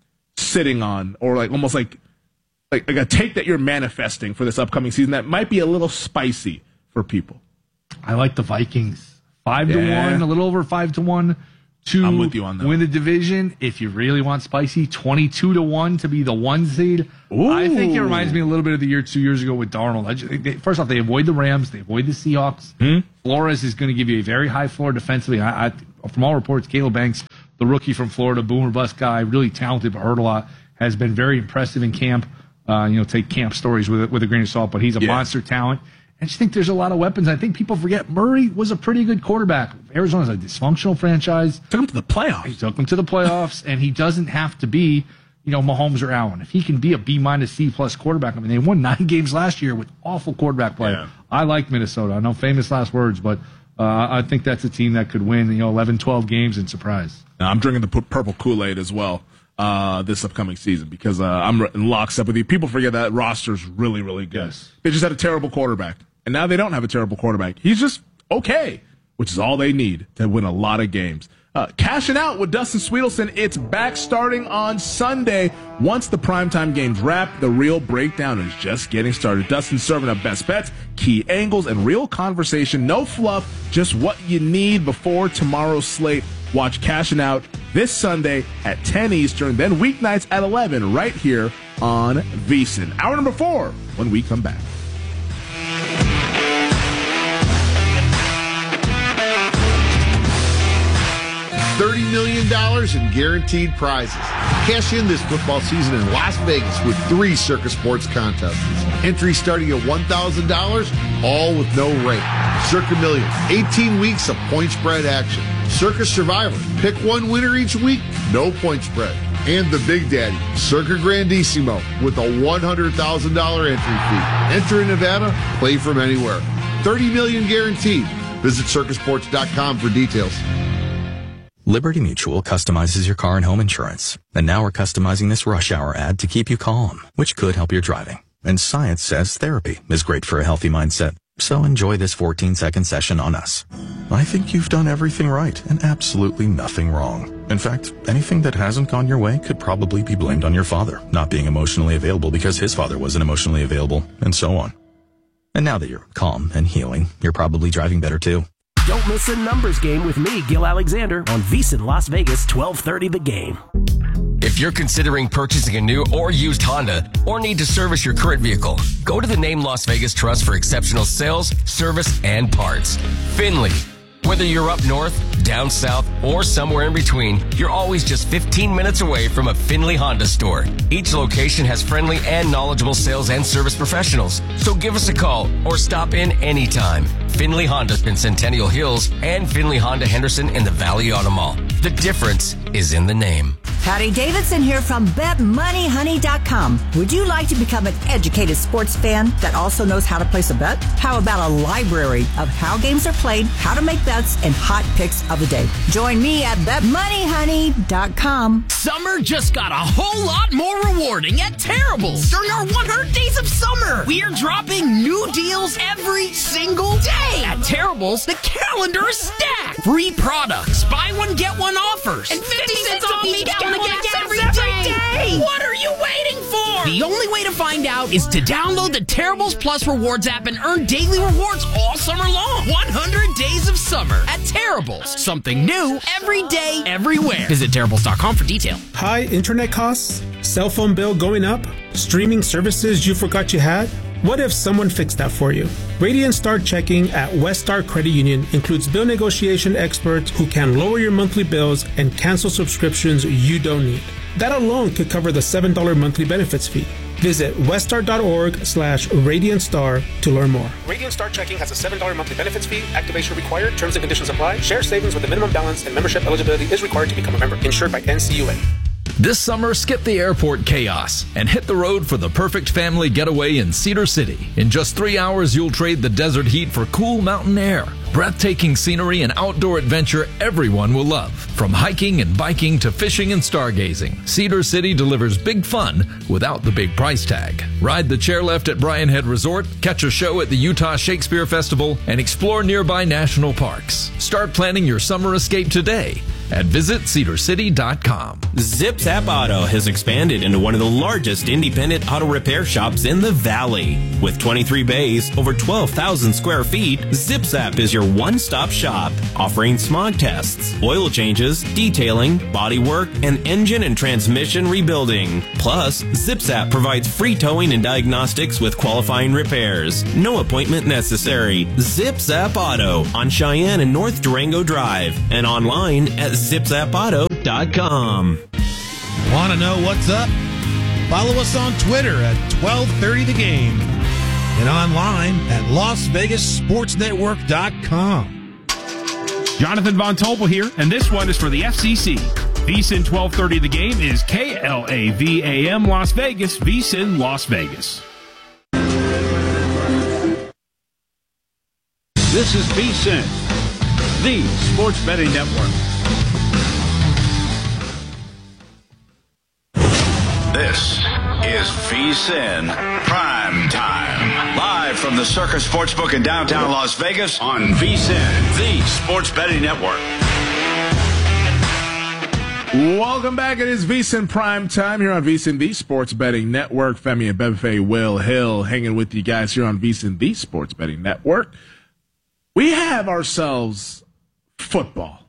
sitting on, or like almost like, like like a take that you're manifesting for this upcoming season that might be a little spicy for people? I like the Vikings. Five to Yeah. one, a little over five to one to I'm with you on that. win the division. If you really want spicy, twenty-two to one to be the one seed. I think it reminds me a little bit of the year two years ago with Darnold. I just, they, first off, they avoid the Rams, they avoid the Seahawks. Hmm? Flores is going to give you a very high floor defensively. I, I, from all reports, Caleb Banks, the rookie from Florida, boomer bust guy, really talented but hurt a lot, has been very impressive in camp. Uh, you know, take camp stories with with a grain of salt, but he's a Yeah. monster talent. I just think there's a lot of weapons. I think people forget Murray was a pretty good quarterback. Arizona's a dysfunctional franchise. Took him to the playoffs. He took him to the playoffs, and he doesn't have to be, you know, Mahomes or Allen. If he can be a B minus C plus quarterback, I mean, they won nine games last year with awful quarterback play. Yeah. I like Minnesota. I know famous last words, but uh, I think that's a team that could win, you know, eleven, twelve games and surprise. Now, I'm drinking the pu- purple Kool-Aid as well uh, this upcoming season because uh, I'm in lockstep with you. People forget that roster's really, really good. Yes. They just had a terrible quarterback, and now they don't have a terrible quarterback. He's just okay, which is all they need to win a lot of games. Uh, cashing out with Dustin Sweetelson. It's back starting on Sunday. Once the primetime games wrap, the real breakdown is just getting started. Dustin's serving up best bets, key angles, and real conversation. No fluff, just what you need before tomorrow's slate. Watch Cashing Out this Sunday at ten Eastern, then weeknights at eleven right here on VSiN. Hour number four when we come back. thirty million dollars in guaranteed prizes. Cash in this football season in Las Vegas with three Circus Sports contests. Entry starting at one thousand dollars, all with no rate. Circa Million, eighteen weeks of point spread action. Circus Survivor, pick one winner each week, no point spread. And the Big Daddy, Circa Grandissimo, with a one hundred thousand dollars entry fee. Enter in Nevada, play from anywhere. thirty million dollars guaranteed. Visit circus sports dot com for details. Liberty Mutual customizes your car and home insurance. And now we're customizing this rush hour ad to keep you calm, which could help your driving. And science says therapy is great for a healthy mindset. So enjoy this fourteen second session on us. I think you've done everything right and absolutely nothing wrong. In fact, anything that hasn't gone your way could probably be blamed on your father not being emotionally available because his father wasn't emotionally available, and so on. And now that you're calm and healing, you're probably driving better too. Don't miss a numbers game with me, Gil Alexander, on VSiN Las Vegas, twelve thirty The Game. If you're considering purchasing a new or used Honda or need to service your current vehicle, go to the Name Las Vegas Trust for exceptional sales, service, and parts. Finley. Whether you're up north, down south, or somewhere in between, you're always just fifteen minutes away from a Finley Honda store. Each location has friendly and knowledgeable sales and service professionals. So give us a call or stop in anytime. Finley Honda in Centennial Hills and Finley Honda Henderson in the Valley Auto Mall. The difference is in the name. Patty Davidson here from bet money honey dot com. Would you like to become an educated sports fan that also knows how to place a bet? How about a library of how games are played, how to make bets, and hot picks of the day? Join me at bet money honey dot com. Summer just got a whole lot more rewarding at Terribles. During our one hundred days of summer, we are dropping new deals every single day. At Terribles, the calendar is stacked. Free products, buy one, get one offers, and fifty cents off each get one gets every day. What are you waiting for? The only way to find out is to download the Terribles Plus Rewards app and earn daily rewards all summer long. one hundred days of summer at Terribles. Something new every day, everywhere. Visit Terribles dot com for details. High internet costs? Cell phone bill going up? Streaming services you forgot you had? What if someone fixed that for you? Radiant Start Checking at Westar Credit Union includes bill negotiation experts who can lower your monthly bills and cancel subscriptions you don't need. That alone could cover the seven dollars monthly benefits fee. Visit westar.org slash Radiant Star to learn more. Radiant Start Checking has a seven dollars monthly benefits fee. Activation required. Terms and conditions apply. Share savings with a minimum balance and membership eligibility is required to become a member. Insured by N C U A. This summer, skip the airport chaos and hit the road for the perfect family getaway in Cedar City. In just three hours, you'll trade the desert heat for cool mountain air, breathtaking scenery, and outdoor adventure everyone will love. From hiking and biking to fishing and stargazing, Cedar City delivers big fun without the big price tag. Ride the chairlift at Bryan Head Resort, catch a show at the Utah Shakespeare Festival, and explore nearby national parks. Start planning your summer escape today at visit cedar city dot com. Zip Zap Auto has expanded into one of the largest independent auto repair shops in the Valley. With twenty-three bays, over twelve thousand square feet, Zip Zap is your one-stop shop, offering smog tests, oil changes, detailing, body work, and engine and transmission rebuilding. Plus, Zip Zap provides free towing and diagnostics with qualifying repairs. No appointment necessary. Zip Zap Auto on Cheyenne and North Durango Drive and online at zip zap auto dot com. Want to know what's up? Follow us on Twitter at twelve thirty the game and online at las vegas sports network dot com. Jonathan Von Tobel here, and this one is for the F C C. VSiN twelve thirty the game is K L A V A M Las Vegas, VSiN Las Vegas. This is VSiN, the sports betting network. This is VSiN Prime Time. Live from the Circus Sportsbook in downtown Las Vegas on VSiN, the sports betting network. Welcome back. It is VSiN Prime Time here on VSiN, the sports betting network. Femi and Bebefe, Will Hill hanging with you guys here on VSiN, the sports betting network. We have ourselves football.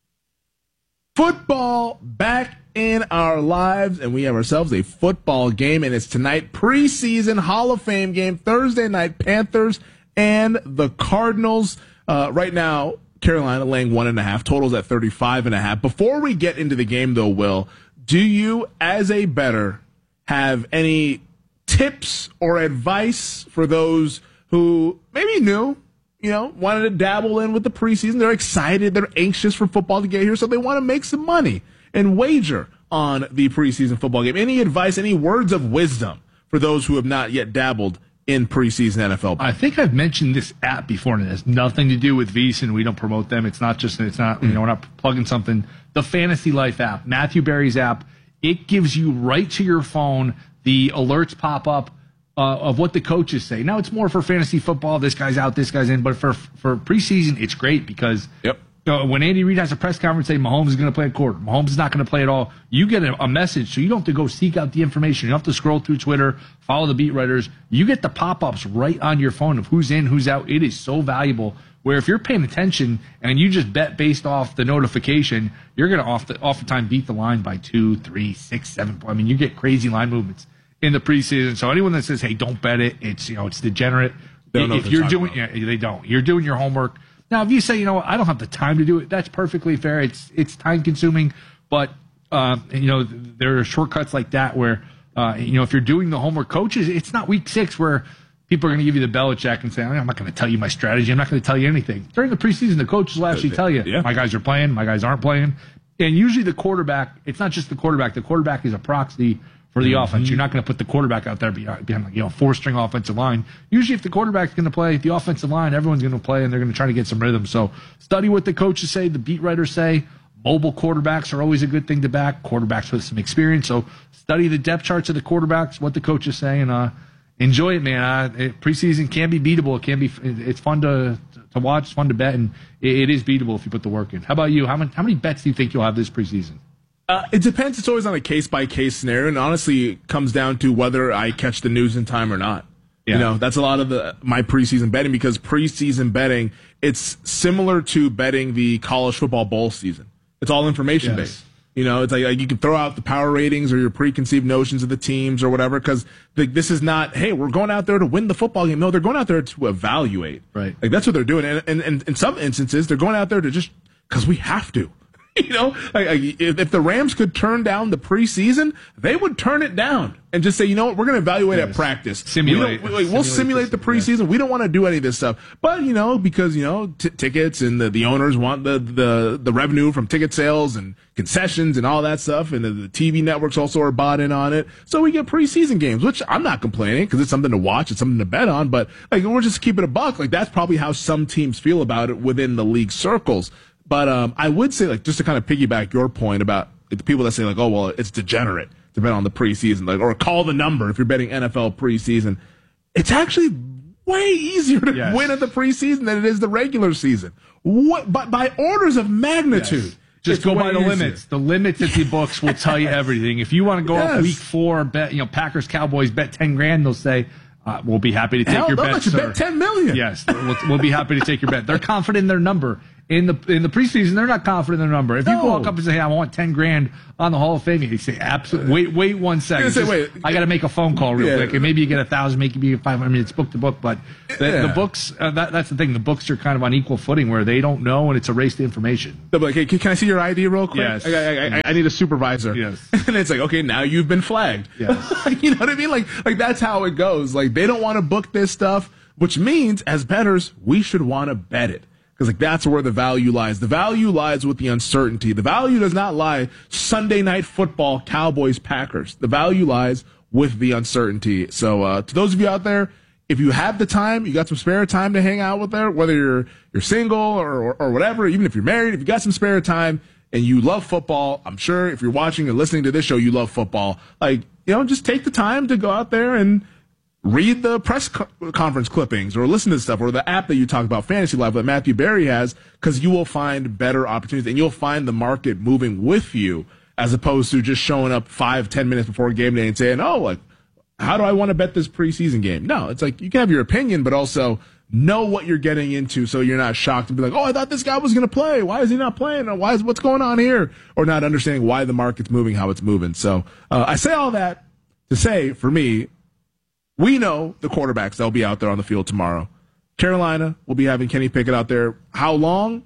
Football back in our lives, and we have ourselves a football game, and it's tonight, preseason Hall of Fame game, Thursday night, Panthers and the Cardinals. Uh, right now, Carolina laying one and a half, totals at thirty-five and a half. Before we get into the game, though, Will, do you, as a bettor, have any tips or advice for those who maybe knew, you know, wanted to dabble in with the preseason? They're excited, they're anxious for football to get here, so they want to make some money and wager on the preseason football game. Any advice, any words of wisdom for those who have not yet dabbled in preseason N F L play? I think I've mentioned this app before, and it has nothing to do with VSiN. We don't promote them. It's not just, it's not, you know, we're not plugging something. The Fantasy Life app, Matthew Berry's app, it gives you right to your phone the alerts pop up uh, of what the coaches say. Now, it's more for fantasy football. This guy's out, this guy's in. But for for preseason, it's great because yep. Uh, when Andy Reid has a press conference saying Mahomes is going to play a quarter, Mahomes is not going to play at all, you get a, a message, so you don't have to go seek out the information. You don't have to scroll through Twitter, follow the beat writers. You get the pop-ups right on your phone of who's in, who's out. It is so valuable, where if you're paying attention and you just bet based off the notification, you're going to oft- oftentimes beat the line by two, three, six, seven. I mean, you get crazy line movements in the preseason. So anyone that says, hey, don't bet it, it's, you know, it's degenerate. They don't know if what you're they're doing, talking yeah, they don't. You're doing your homework. Now, if you say, you know, I don't have the time to do it, that's perfectly fair. It's it's time consuming, but uh, you know, there are shortcuts like that where uh, you know, if you're doing the homework, coaches, it's not week six where people are going to give you the Belichick and say, I'm not going to tell you my strategy. I'm not going to tell you anything. During the preseason, the coaches will actually tell you, yeah. my guys are playing, my guys aren't playing, and usually the quarterback. It's not just the quarterback. The quarterback is a proxy for the mm-hmm. offense. You're not going to put the quarterback out there behind, behind you know, four-string offensive line. Usually if the quarterback's going to play, the offensive line, everyone's going to play, and they're going to try to get some rhythm. So study what the coaches say, the beat writers say. Mobile quarterbacks are always a good thing to back, quarterbacks with some experience. So study the depth charts of the quarterbacks, what the coaches say, and uh, enjoy it, man. Uh, it, preseason can be beatable. It can be. It's fun to to watch. It's fun to bet, and it, it is beatable if you put the work in. How about you? How many, how many bets do you think you'll have this preseason? Uh, it depends. It's always on a case-by-case scenario, and honestly, it comes down to whether I catch the news in time or not. Yeah. You know, that's a lot of the my preseason betting, because preseason betting, it's similar to betting the college football bowl season. It's all information-based. Yes. You know, it's like, like you can throw out the power ratings or your preconceived notions of the teams or whatever, because like, this is not, hey, we're going out there to win the football game. No, they're going out there to evaluate. Right. Like, that's what they're doing. And, and, and in some instances, they're going out there to just because we have to. You know, like, if, if the Rams could turn down the preseason, they would turn it down and just say, you know what, we're going to evaluate yes. at practice. Simulate. We don't, we, we'll simulate, simulate the preseason. Yeah. We don't want to do any of this stuff. But, you know, because, you know, t- tickets and the, the owners want the, the, the revenue from ticket sales and concessions and all that stuff. And the, the T V networks also are bought in on it. So we get preseason games, which I'm not complaining because it's something to watch. It's something to bet on. But, like, we're just keeping a buck. Like, that's probably how some teams feel about it within the league circles. But um, I would say, like, just to kind of piggyback your point about the people that say, like, oh, well, it's degenerate to bet on the preseason, like, or call the number if you're betting N F L preseason. It's actually way easier to yes. win at the preseason than it is the regular season. What, but by orders of magnitude. Yes. Just go by the easier. limits. The limits at the books will tell you everything. If you want to go yes. up week four, bet, you know, Packers, Cowboys, bet ten grand, they'll say, uh, we'll be happy to take Hell, your they'll bet, let you sir. bet ten million. Yes, we'll, we'll be happy to take your bet. They're confident in their number. In the in the preseason, they're not confident in their number. If no. you walk up and say, hey, I want ten grand on the Hall of Fame, you say, absolutely. Wait, wait one second. Say, wait. I got to make a phone call real yeah. quick. And maybe you get a thousand, maybe you get five hundred. I mean, it's book to book, but the, yeah. the books, uh, that, that's the thing. The books are kind of on equal footing where they don't know and it's a race to information. They'll be like, hey, can I see your I D real quick? Yes. I, I, I, I need a supervisor. Yes. And it's like, okay, now you've been flagged. Yes. You know what I mean? Like, like that's how it goes. Like, they don't want to book this stuff, which means as bettors, we should want to bet it. Because like that's where the value lies. The value lies with the uncertainty. The value does not lie Sunday night football, Cowboys, Packers. The value lies with the uncertainty. So uh, to those of you out there, if you have the time, you got some spare time to hang out with there, whether you're you're single or, or, or whatever, even if you're married, if you got some spare time and you love football, I'm sure if you're watching and listening to this show, you love football. Like, you know, just take the time to go out there and read the press co- conference clippings or listen to stuff or the app that you talk about, Fantasy Live, that Matthew Berry has, because you will find better opportunities and you'll find the market moving with you as opposed to just showing up five, ten minutes before game day and saying, oh, like, how do I want to bet this preseason game? No, it's like you can have your opinion, but also know what you're getting into so you're not shocked and be like, oh, I thought this guy was going to play. Why is he not playing? Or why is what's going on here? Or not understanding why the market's moving, how it's moving. So uh, I say all that to say, for me, we know the quarterbacks that will be out there on the field tomorrow. Carolina will be having Kenny Pickett out there. How long?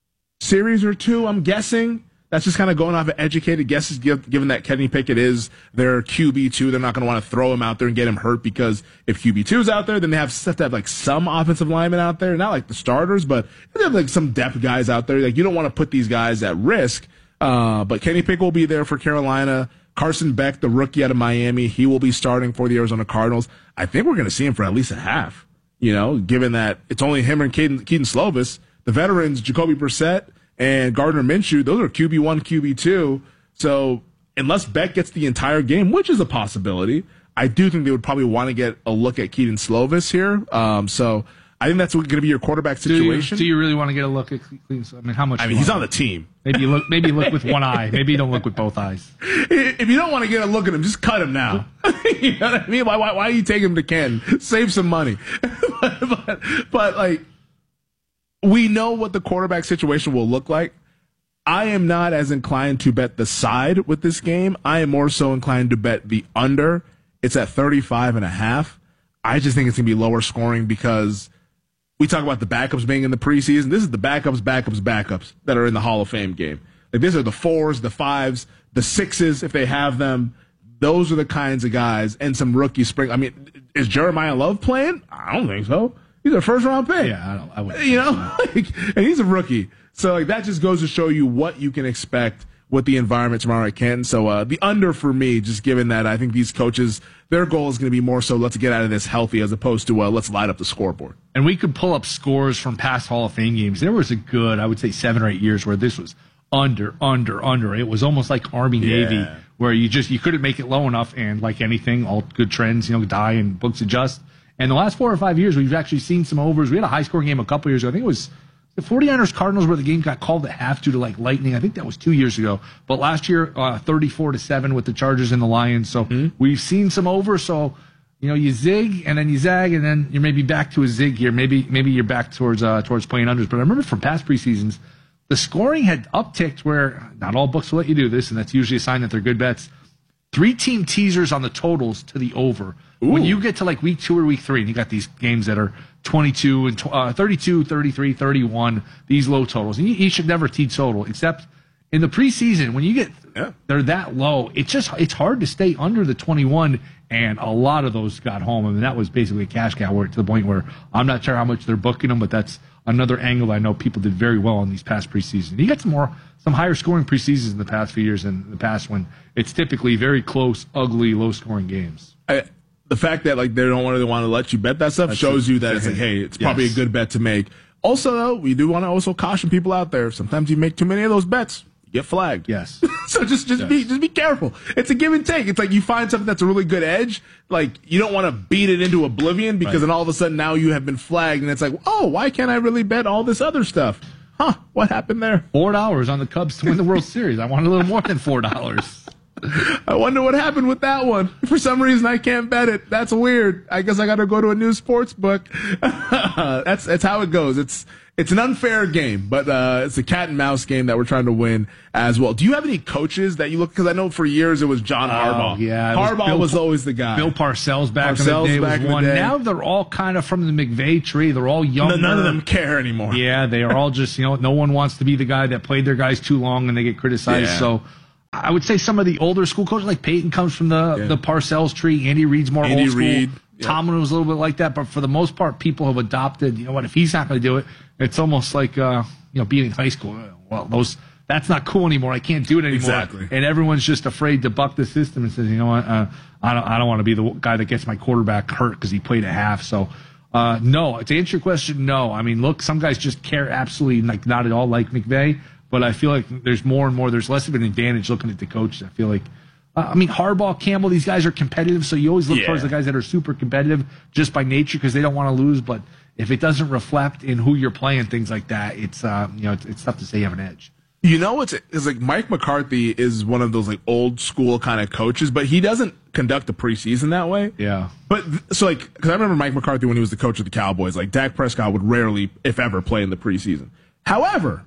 Series or two, I'm guessing. That's just kind of going off of educated guesses, given that Kenny Pickett is their Q B two. They're not going to want to throw him out there and get him hurt because if Q B two is out there, then they have, have to have like some offensive linemen out there. Not like the starters, but they have like some depth guys out there. Like you don't want to put these guys at risk. Uh, but Kenny Pickett will be there for Carolina. Carson Beck, the rookie out of Miami, he will be starting for the Arizona Cardinals. I think we're going to see him for at least a half, you know, given that it's only him and Keaton, Keaton Slovis. The veterans, Jacoby Brissett and Gardner Minshew, those are Q B one, Q B two. So unless Beck gets the entire game, which is a possibility, I do think they would probably want to get a look at Keaton Slovis here. Um, so I think that's going to be your quarterback situation. Do you, do you really want to get a look at Cleveland? I mean, how much? I mean, he's on the team. Maybe you look. Maybe you look with one eye. Maybe you don't look with both eyes. If you don't want to get a look at him, just cut him now. You know what I mean? Why? Why, why do you take him to Ken? Save some money. but, but, but like, we know what the quarterback situation will look like. I am not as inclined to bet the side with this game. I am more so inclined to bet the under. It's at thirty-five and a half. I just think it's going to be lower scoring because we talk about the backups being in the preseason. This is the backups, backups, backups that are in the Hall of Fame game. Like these are the fours, the fives, the sixes if they have them. Those are the kinds of guys and some rookie spring. I mean, is Jeremiah Love playing? I don't think so. He's a first round pick. Yeah, I don't. I wouldn't. You know, like, and he's a rookie. So like that just goes to show you what you can expect with the environment tomorrow at Canton. So uh, the under for me, just given that I think these coaches, their goal is going to be more so let's get out of this healthy as opposed to uh, let's light up the scoreboard. And we could pull up scores from past Hall of Fame games. There was a good, I would say, seven or eight years where this was under, under, under. It was almost like Army Navy, yeah. where you just you couldn't make it low enough. And like anything, all good trends, you know, die and books adjust. And the last four or five years, we've actually seen some overs. We had a high scoring game a couple years ago. I think it was the 49ers Cardinals where the game got called at half due to like lightning. I think that was two years ago. But last year, uh, thirty-four to seven with the Chargers and the Lions. So mm-hmm. we've seen some overs. So, you know, you zig and then you zag and then you're maybe back to a zig here. Maybe maybe you're back towards uh, towards playing unders. But I remember from past preseasons, the scoring had upticked where not all books will let you do this, and that's usually a sign that they're good bets. Three team teasers on the totals to the over. Ooh. When you get to like week two or week three, and you got these games that are twenty-two and uh, thirty-two, thirty-three, thirty-one, these low totals, and you, you should never tease total, except in the preseason when you get yeah. they're that low. It's just it's hard to stay under the twenty-one, and a lot of those got home. I mean, that was basically a cash cow where, to the point where I'm not sure how much they're booking them, but that's another angle I know people did very well in these past preseasons. You got some more some higher scoring preseasons in the past few years than the past when it's typically very close, ugly, low scoring games. I, The fact that like they don't really want to let you bet that stuff That's shows true. you that it's like, hey, it's probably yes. a good bet to make. Also, though, we do want to also caution people out there. Sometimes you make too many of those bets, you get flagged. Yes. So just just yes. be just be careful. It's a give and take. It's like you find something that's a really good edge. Like you don't want to beat it into oblivion because right. then all of a sudden now you have been flagged, and it's like, oh, why can't I really bet all this other stuff? Huh? What happened there? Four dollars on the Cubs to win the World Series. I want a little more than four dollars. I wonder what happened with that one. For some reason, I can't bet it. That's weird. I guess I got to go to a new sports book. that's that's how it goes. It's it's an unfair game, but uh, it's a cat and mouse game that we're trying to win as well. Do you have any coaches that you look? Because I know for years it was John Harbaugh. Oh, yeah, Harbaugh was, Bill, was always the guy. Bill Parcells back Parcells in the day back was in one. the day. Now they're all kind of from the McVay tree. They're all younger. No, none of them care anymore. Yeah, they are all just, you know, no one wants to be the guy that played their guys too long and they get criticized. Yeah. So I would say some of the older school coaches, like Peyton comes from the, yeah. the Parcells tree. Andy Reid's more Andy old school. Reid. Yep. Tomlin was a little bit like that, but for the most part, people have adopted, you know what, if he's not going to do it, it's almost like, uh, you know, being in high school. Well, those that's not cool anymore. I can't do it anymore. Exactly. And everyone's just afraid to buck the system and says, you know what, uh, I don't I don't want to be the guy that gets my quarterback hurt because he played a half. So, uh, no, to answer your question, no. I mean, look, some guys just care absolutely like not at all like McVay, but I feel like there's more and more, there's less of an advantage looking at the coaches. I feel like, uh, I mean, Harbaugh, Campbell, these guys are competitive, so you always look yeah. towards the guys that are super competitive just by nature because they don't want to lose, but if it doesn't reflect in who you're playing, things like that, it's uh, you know it's, it's tough to say you have an edge. You know, it's, it's like Mike McCarthy is one of those like old school kind of coaches, but he doesn't conduct the preseason that way. Yeah. But so like, because I remember Mike McCarthy when he was the coach of the Cowboys, like Dak Prescott would rarely, if ever, play in the preseason. However,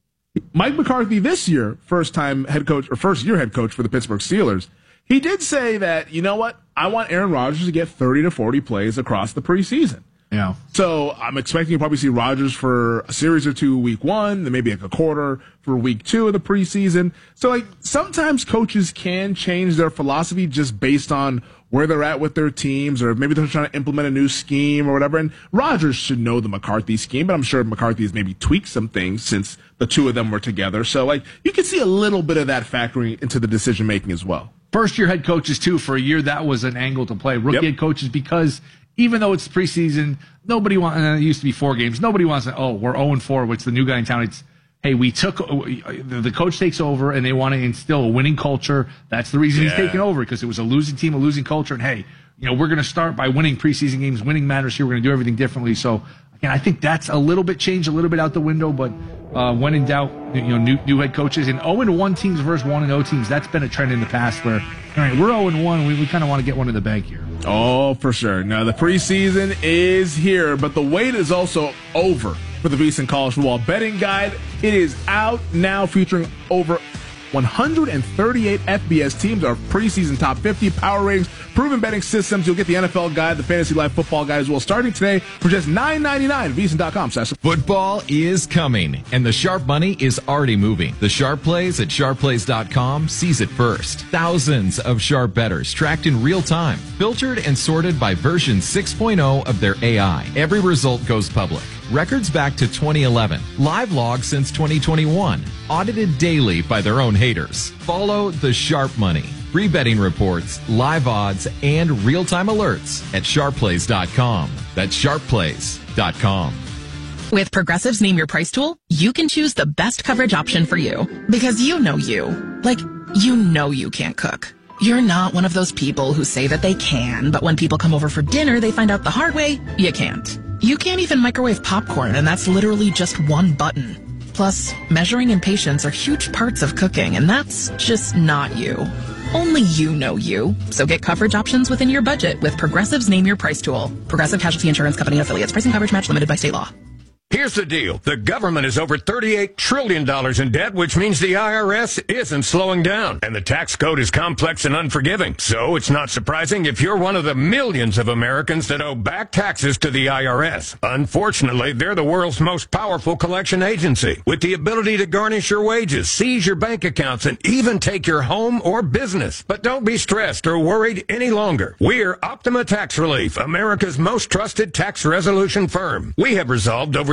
Mike McCarthy this year, first time head coach or first year head coach for the Pittsburgh Steelers, he did say that, you know what, I want Aaron Rodgers to get thirty to forty plays across the preseason. Yeah. So I'm expecting to probably see Rodgers for a series or two week one, then maybe like a quarter for week two of the preseason. So like sometimes coaches can change their philosophy just based on where they're at with their teams, or maybe they're trying to implement a new scheme or whatever. And Rodgers should know the McCarthy scheme, but I'm sure McCarthy has maybe tweaked some things since the two of them were together. So like you can see a little bit of that factoring into the decision making as well. First year head coaches too, for a year that was an angle to play. Rookie yep. head coaches, because even though it's preseason, nobody wants, and it used to be four games, nobody wants to, oh, we're oh and four, what's the new guy in town? It's, hey, we took, the coach takes over and they want to instill a winning culture. That's the reason yeah. he's taking over, because it was a losing team, a losing culture. And hey, you know, we're going to start by winning preseason games. Winning matters here. We're going to do everything differently. So, again, I think that's a little bit changed, a little bit out the window, but uh, when in doubt, you know, new, new head coaches. And oh and one teams versus one and oh teams, that's been a trend in the past where, all right, we're oh and one, we, we kind of want to get one in the bank here. Oh, for sure. Now, the preseason is here, but the wait is also over for the VSiN College Football Betting Guide. It is out now, featuring over one hundred thirty-eight F B S teams, our preseason top fifty power ratings, proven betting systems. You'll get the N F L guide, the Fantasy Life football guide as well, starting today for just nine ninety-nine. VSiN dot com. Football is coming, and the sharp money is already moving. The Sharp Plays at sharp plays dot com sees it first. Thousands of sharp bettors tracked in real time, filtered and sorted by version six point oh of their A I. Every result goes public. Records back to twenty eleven. Live logs since twenty twenty-one. Audited daily by their own haters. Follow the sharp money. Free betting reports, live odds, and real-time alerts at sharp plays dot com. That's sharp plays dot com. With Progressive's Name Your Price tool, you can choose the best coverage option for you. Because you know you. Like, you know you can't cook. You're not one of those people who say that they can, but when people come over for dinner, they find out the hard way, you can't. You can't even microwave popcorn, and that's literally just one button. Plus, measuring and patience are huge parts of cooking, and that's just not you. Only you know you. So get coverage options within your budget with Progressive's Name Your Price tool. Progressive Casualty Insurance Company and Affiliates. Pricing coverage match limited by state law. Here's the deal. The government is over thirty-eight trillion dollars in debt, which means the I R S isn't slowing down. And the tax code is complex and unforgiving. So it's not surprising if you're one of the millions of Americans that owe back taxes to the I R S. Unfortunately, they're the world's most powerful collection agency, with the ability to garnish your wages, seize your bank accounts, and even take your home or business. But don't be stressed or worried any longer. We're Optima Tax Relief, America's most trusted tax resolution firm. We have resolved over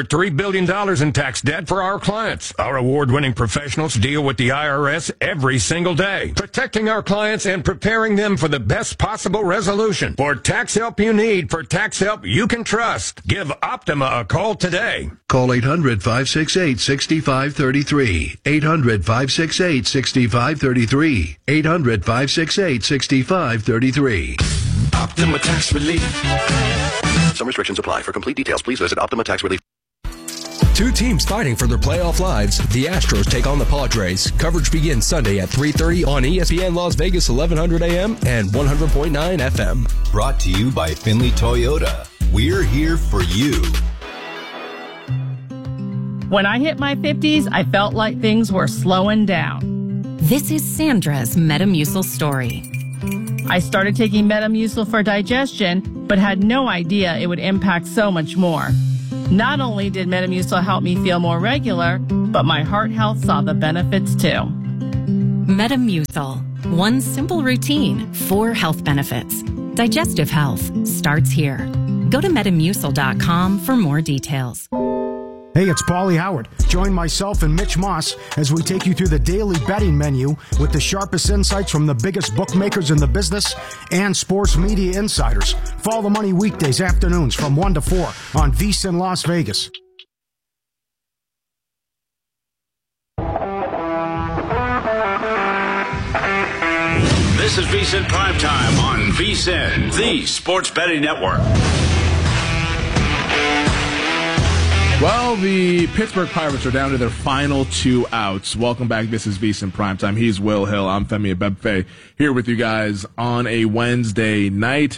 three billion dollars in tax debt for our clients. Our award-winning professionals deal with the I R S every single day, protecting our clients and preparing them for the best possible resolution. For tax help you need, for tax help you can trust, give Optima a call today. Call eight hundred, five six eight, six five three three. eight hundred, five six eight, six five three three. eight hundred, five six eight, six five three three. Optima Tax Relief. Some restrictions apply. For complete details, please visit Optima Tax Relief. Two teams fighting for their playoff lives. The Astros take on the Padres. Coverage begins Sunday at three thirty on E S P N Las Vegas, eleven hundred A M and one hundred point nine F M. Brought to you by Finley Toyota. We're here for you. When I hit my fifties, I felt like things were slowing down. This is Sandra's Metamucil story. I started taking Metamucil for digestion, but had no idea it would impact so much more. Not only did Metamucil help me feel more regular, but my heart health saw the benefits too. Metamucil. One simple routine, four health benefits. Digestive health starts here. Go to Metamucil dot com for more details. Hey, it's Paulie Howard. Join myself and Mitch Moss as we take you through the daily betting menu with the sharpest insights from the biggest bookmakers in the business and sports media insiders. Follow the money weekdays afternoons from one to four on VSiN Las Vegas. This is VSiN Primetime on VSiN, the Sports Betting Network. Well, the Pittsburgh Pirates are down to their final two outs. Welcome back. This is VSiN Primetime. He's Will Hill. I'm Femi Abebfe here with you guys on a Wednesday night.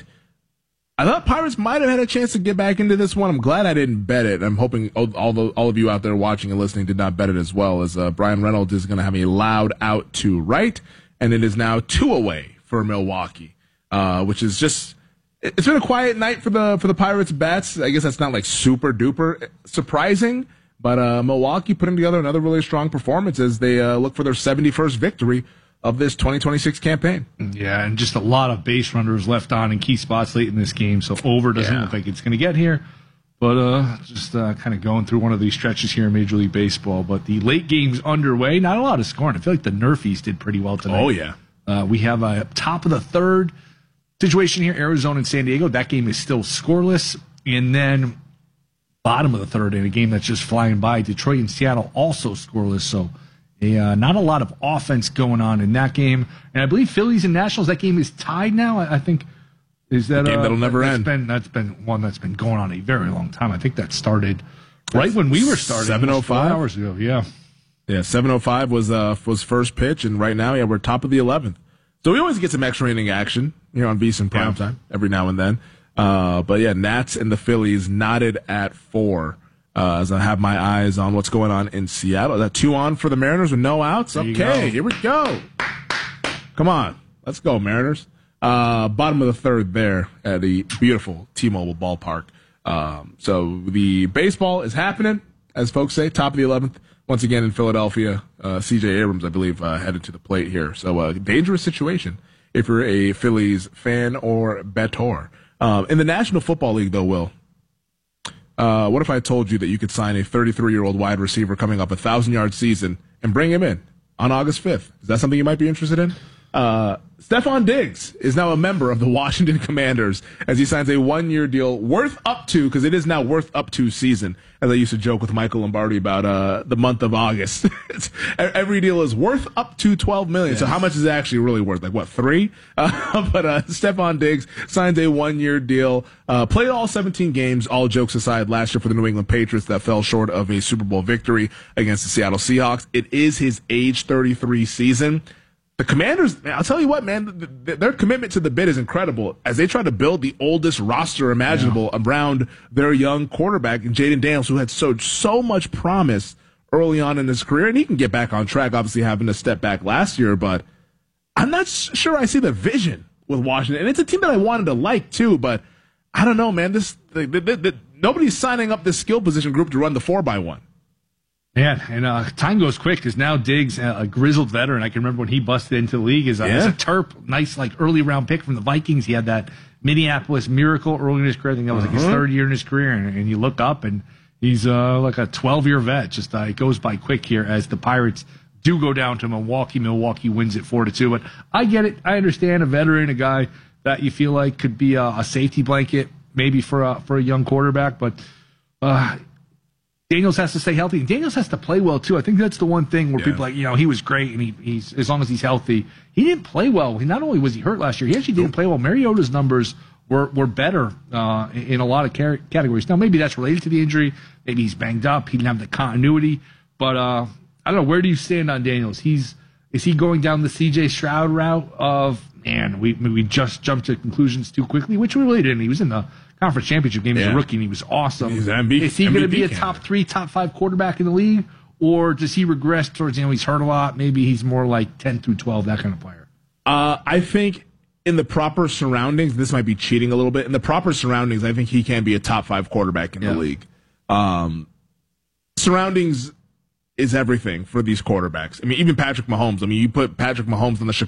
I thought Pirates might have had a chance to get back into this one. I'm glad I didn't bet it. I'm hoping all the, all of you out there watching and listening did not bet it as well, as uh, Brian Reynolds is going to have a loud out to right, and it is now two away for Milwaukee, uh, which is just... It's been a quiet night for the for the Pirates bats. I guess that's not like super duper surprising, but uh, Milwaukee putting together another really strong performance as they uh, look for their seventy-first victory of this twenty twenty-six campaign. Yeah, and just a lot of base runners left on in key spots late in this game, so over doesn't yeah. look like it's going to get here. But uh, just uh, kind of going through one of these stretches here in Major League Baseball. But the late game's underway. Not a lot of scoring. I feel like the Nerfies did pretty well tonight. Oh, yeah. Uh, we have a top of the third situation here, Arizona and San Diego. That game is still scoreless. And then bottom of the third in a game that's just flying by, Detroit and Seattle also scoreless. So a, uh, not a lot of offense going on in that game. And I believe Phillies and Nationals, that game is tied now. I, I think is that a game uh, that'll never that's end. Been, that's been one that's been going on a very long time. I think that started right when we were starting. seven oh five hours ago, yeah. Yeah, seven oh five was uh, was first pitch, and right now, yeah, we're top of the eleventh. So we always get some extra inning action here on VSiN Primetime yeah. every now and then. Uh, but yeah, Nats and the Phillies knotted at four uh, as I have my eyes on what's going on in Seattle. Is that two on for the Mariners with no outs? There Okay, here we go. Come on. Let's go, Mariners. Uh, bottom of the third there at the beautiful T-Mobile ballpark. Um, so the baseball is happening, as folks say, top of the eleventh. Once again in Philadelphia, uh, C J Abrams, I believe, uh, headed to the plate here. So a uh, dangerous situation if you're a Phillies fan or bettor. Um, in the National Football League, though, Will, uh, what if I told you that you could sign a thirty-three-year-old wide receiver coming up a one thousand-yard season and bring him in on August fifth? Is that something you might be interested in? Uh, Stephon Diggs is now a member of the Washington Commanders as he signs a one-year deal worth up to, because it is now worth up to season, as I used to joke with Michael Lombardi about uh, the month of August. Every deal is worth up to twelve million dollars. Yes. So how much is it actually really worth? Like, what, three? Uh, but uh, Stephon Diggs signs a one-year deal, uh, played all seventeen games, all jokes aside, last year for the New England Patriots that fell short of a Super Bowl victory against the Seattle Seahawks. It is his age thirty-three season. The Commanders, I'll tell you what, man, their commitment to the bid is incredible as they try to build the oldest roster imaginable yeah. around their young quarterback, Jaden Daniels, who had so, so much promise early on in his career. And he can get back on track, obviously having to step back last year, but I'm not sure I see the vision with Washington. And it's a team that I wanted to like, too, but I don't know, man. This the, the, the, nobody's signing up this skill position group to run the four by one. Yeah, and uh, time goes quick because now Diggs, uh, a grizzled veteran, I can remember when he busted into the league as a, yeah. as a Terp, nice like early round pick from the Vikings. He had that Minneapolis Miracle early in his career. I think that was uh-huh. like his third year in his career. And, and you look up and He's uh, like a twelve-year vet. Just uh, it goes by quick here as the Pirates do go down to Milwaukee. Milwaukee wins it four to two. But I get it. I understand a veteran, a guy that you feel like could be a, a safety blanket maybe for a, for a young quarterback. But uh, Daniels has to stay healthy. And Daniels has to play well, too. I think that's the one thing where Yeah. people are like, you know, he was great, and he, he's as long as he's healthy. He didn't play well. He, not only was he hurt last year, he actually didn't play well. Mariota's numbers were were better uh, in, in a lot of car- categories. Now, maybe that's related to the injury. Maybe he's banged up. He didn't have the continuity. But uh, I don't know. Where do you stand on Daniels? He's Is he going down the C J Stroud route of, man, we we just jumped to conclusions too quickly, which we really didn't. He was in the conference championship game as Yeah. a rookie, and he was awesome. He's an M V P Is he going to be a candidate. top three, top five quarterback in the league? Or does he regress towards, you know, he's hurt a lot. Maybe he's more like ten through twelve, that kind of player. Uh, I think in the proper surroundings, this might be cheating a little bit. In the proper surroundings, I think he can be a top five quarterback in Yeah. the league. Um, surroundings is everything for these quarterbacks. I mean, even Patrick Mahomes. I mean, you put Patrick Mahomes on the Chicago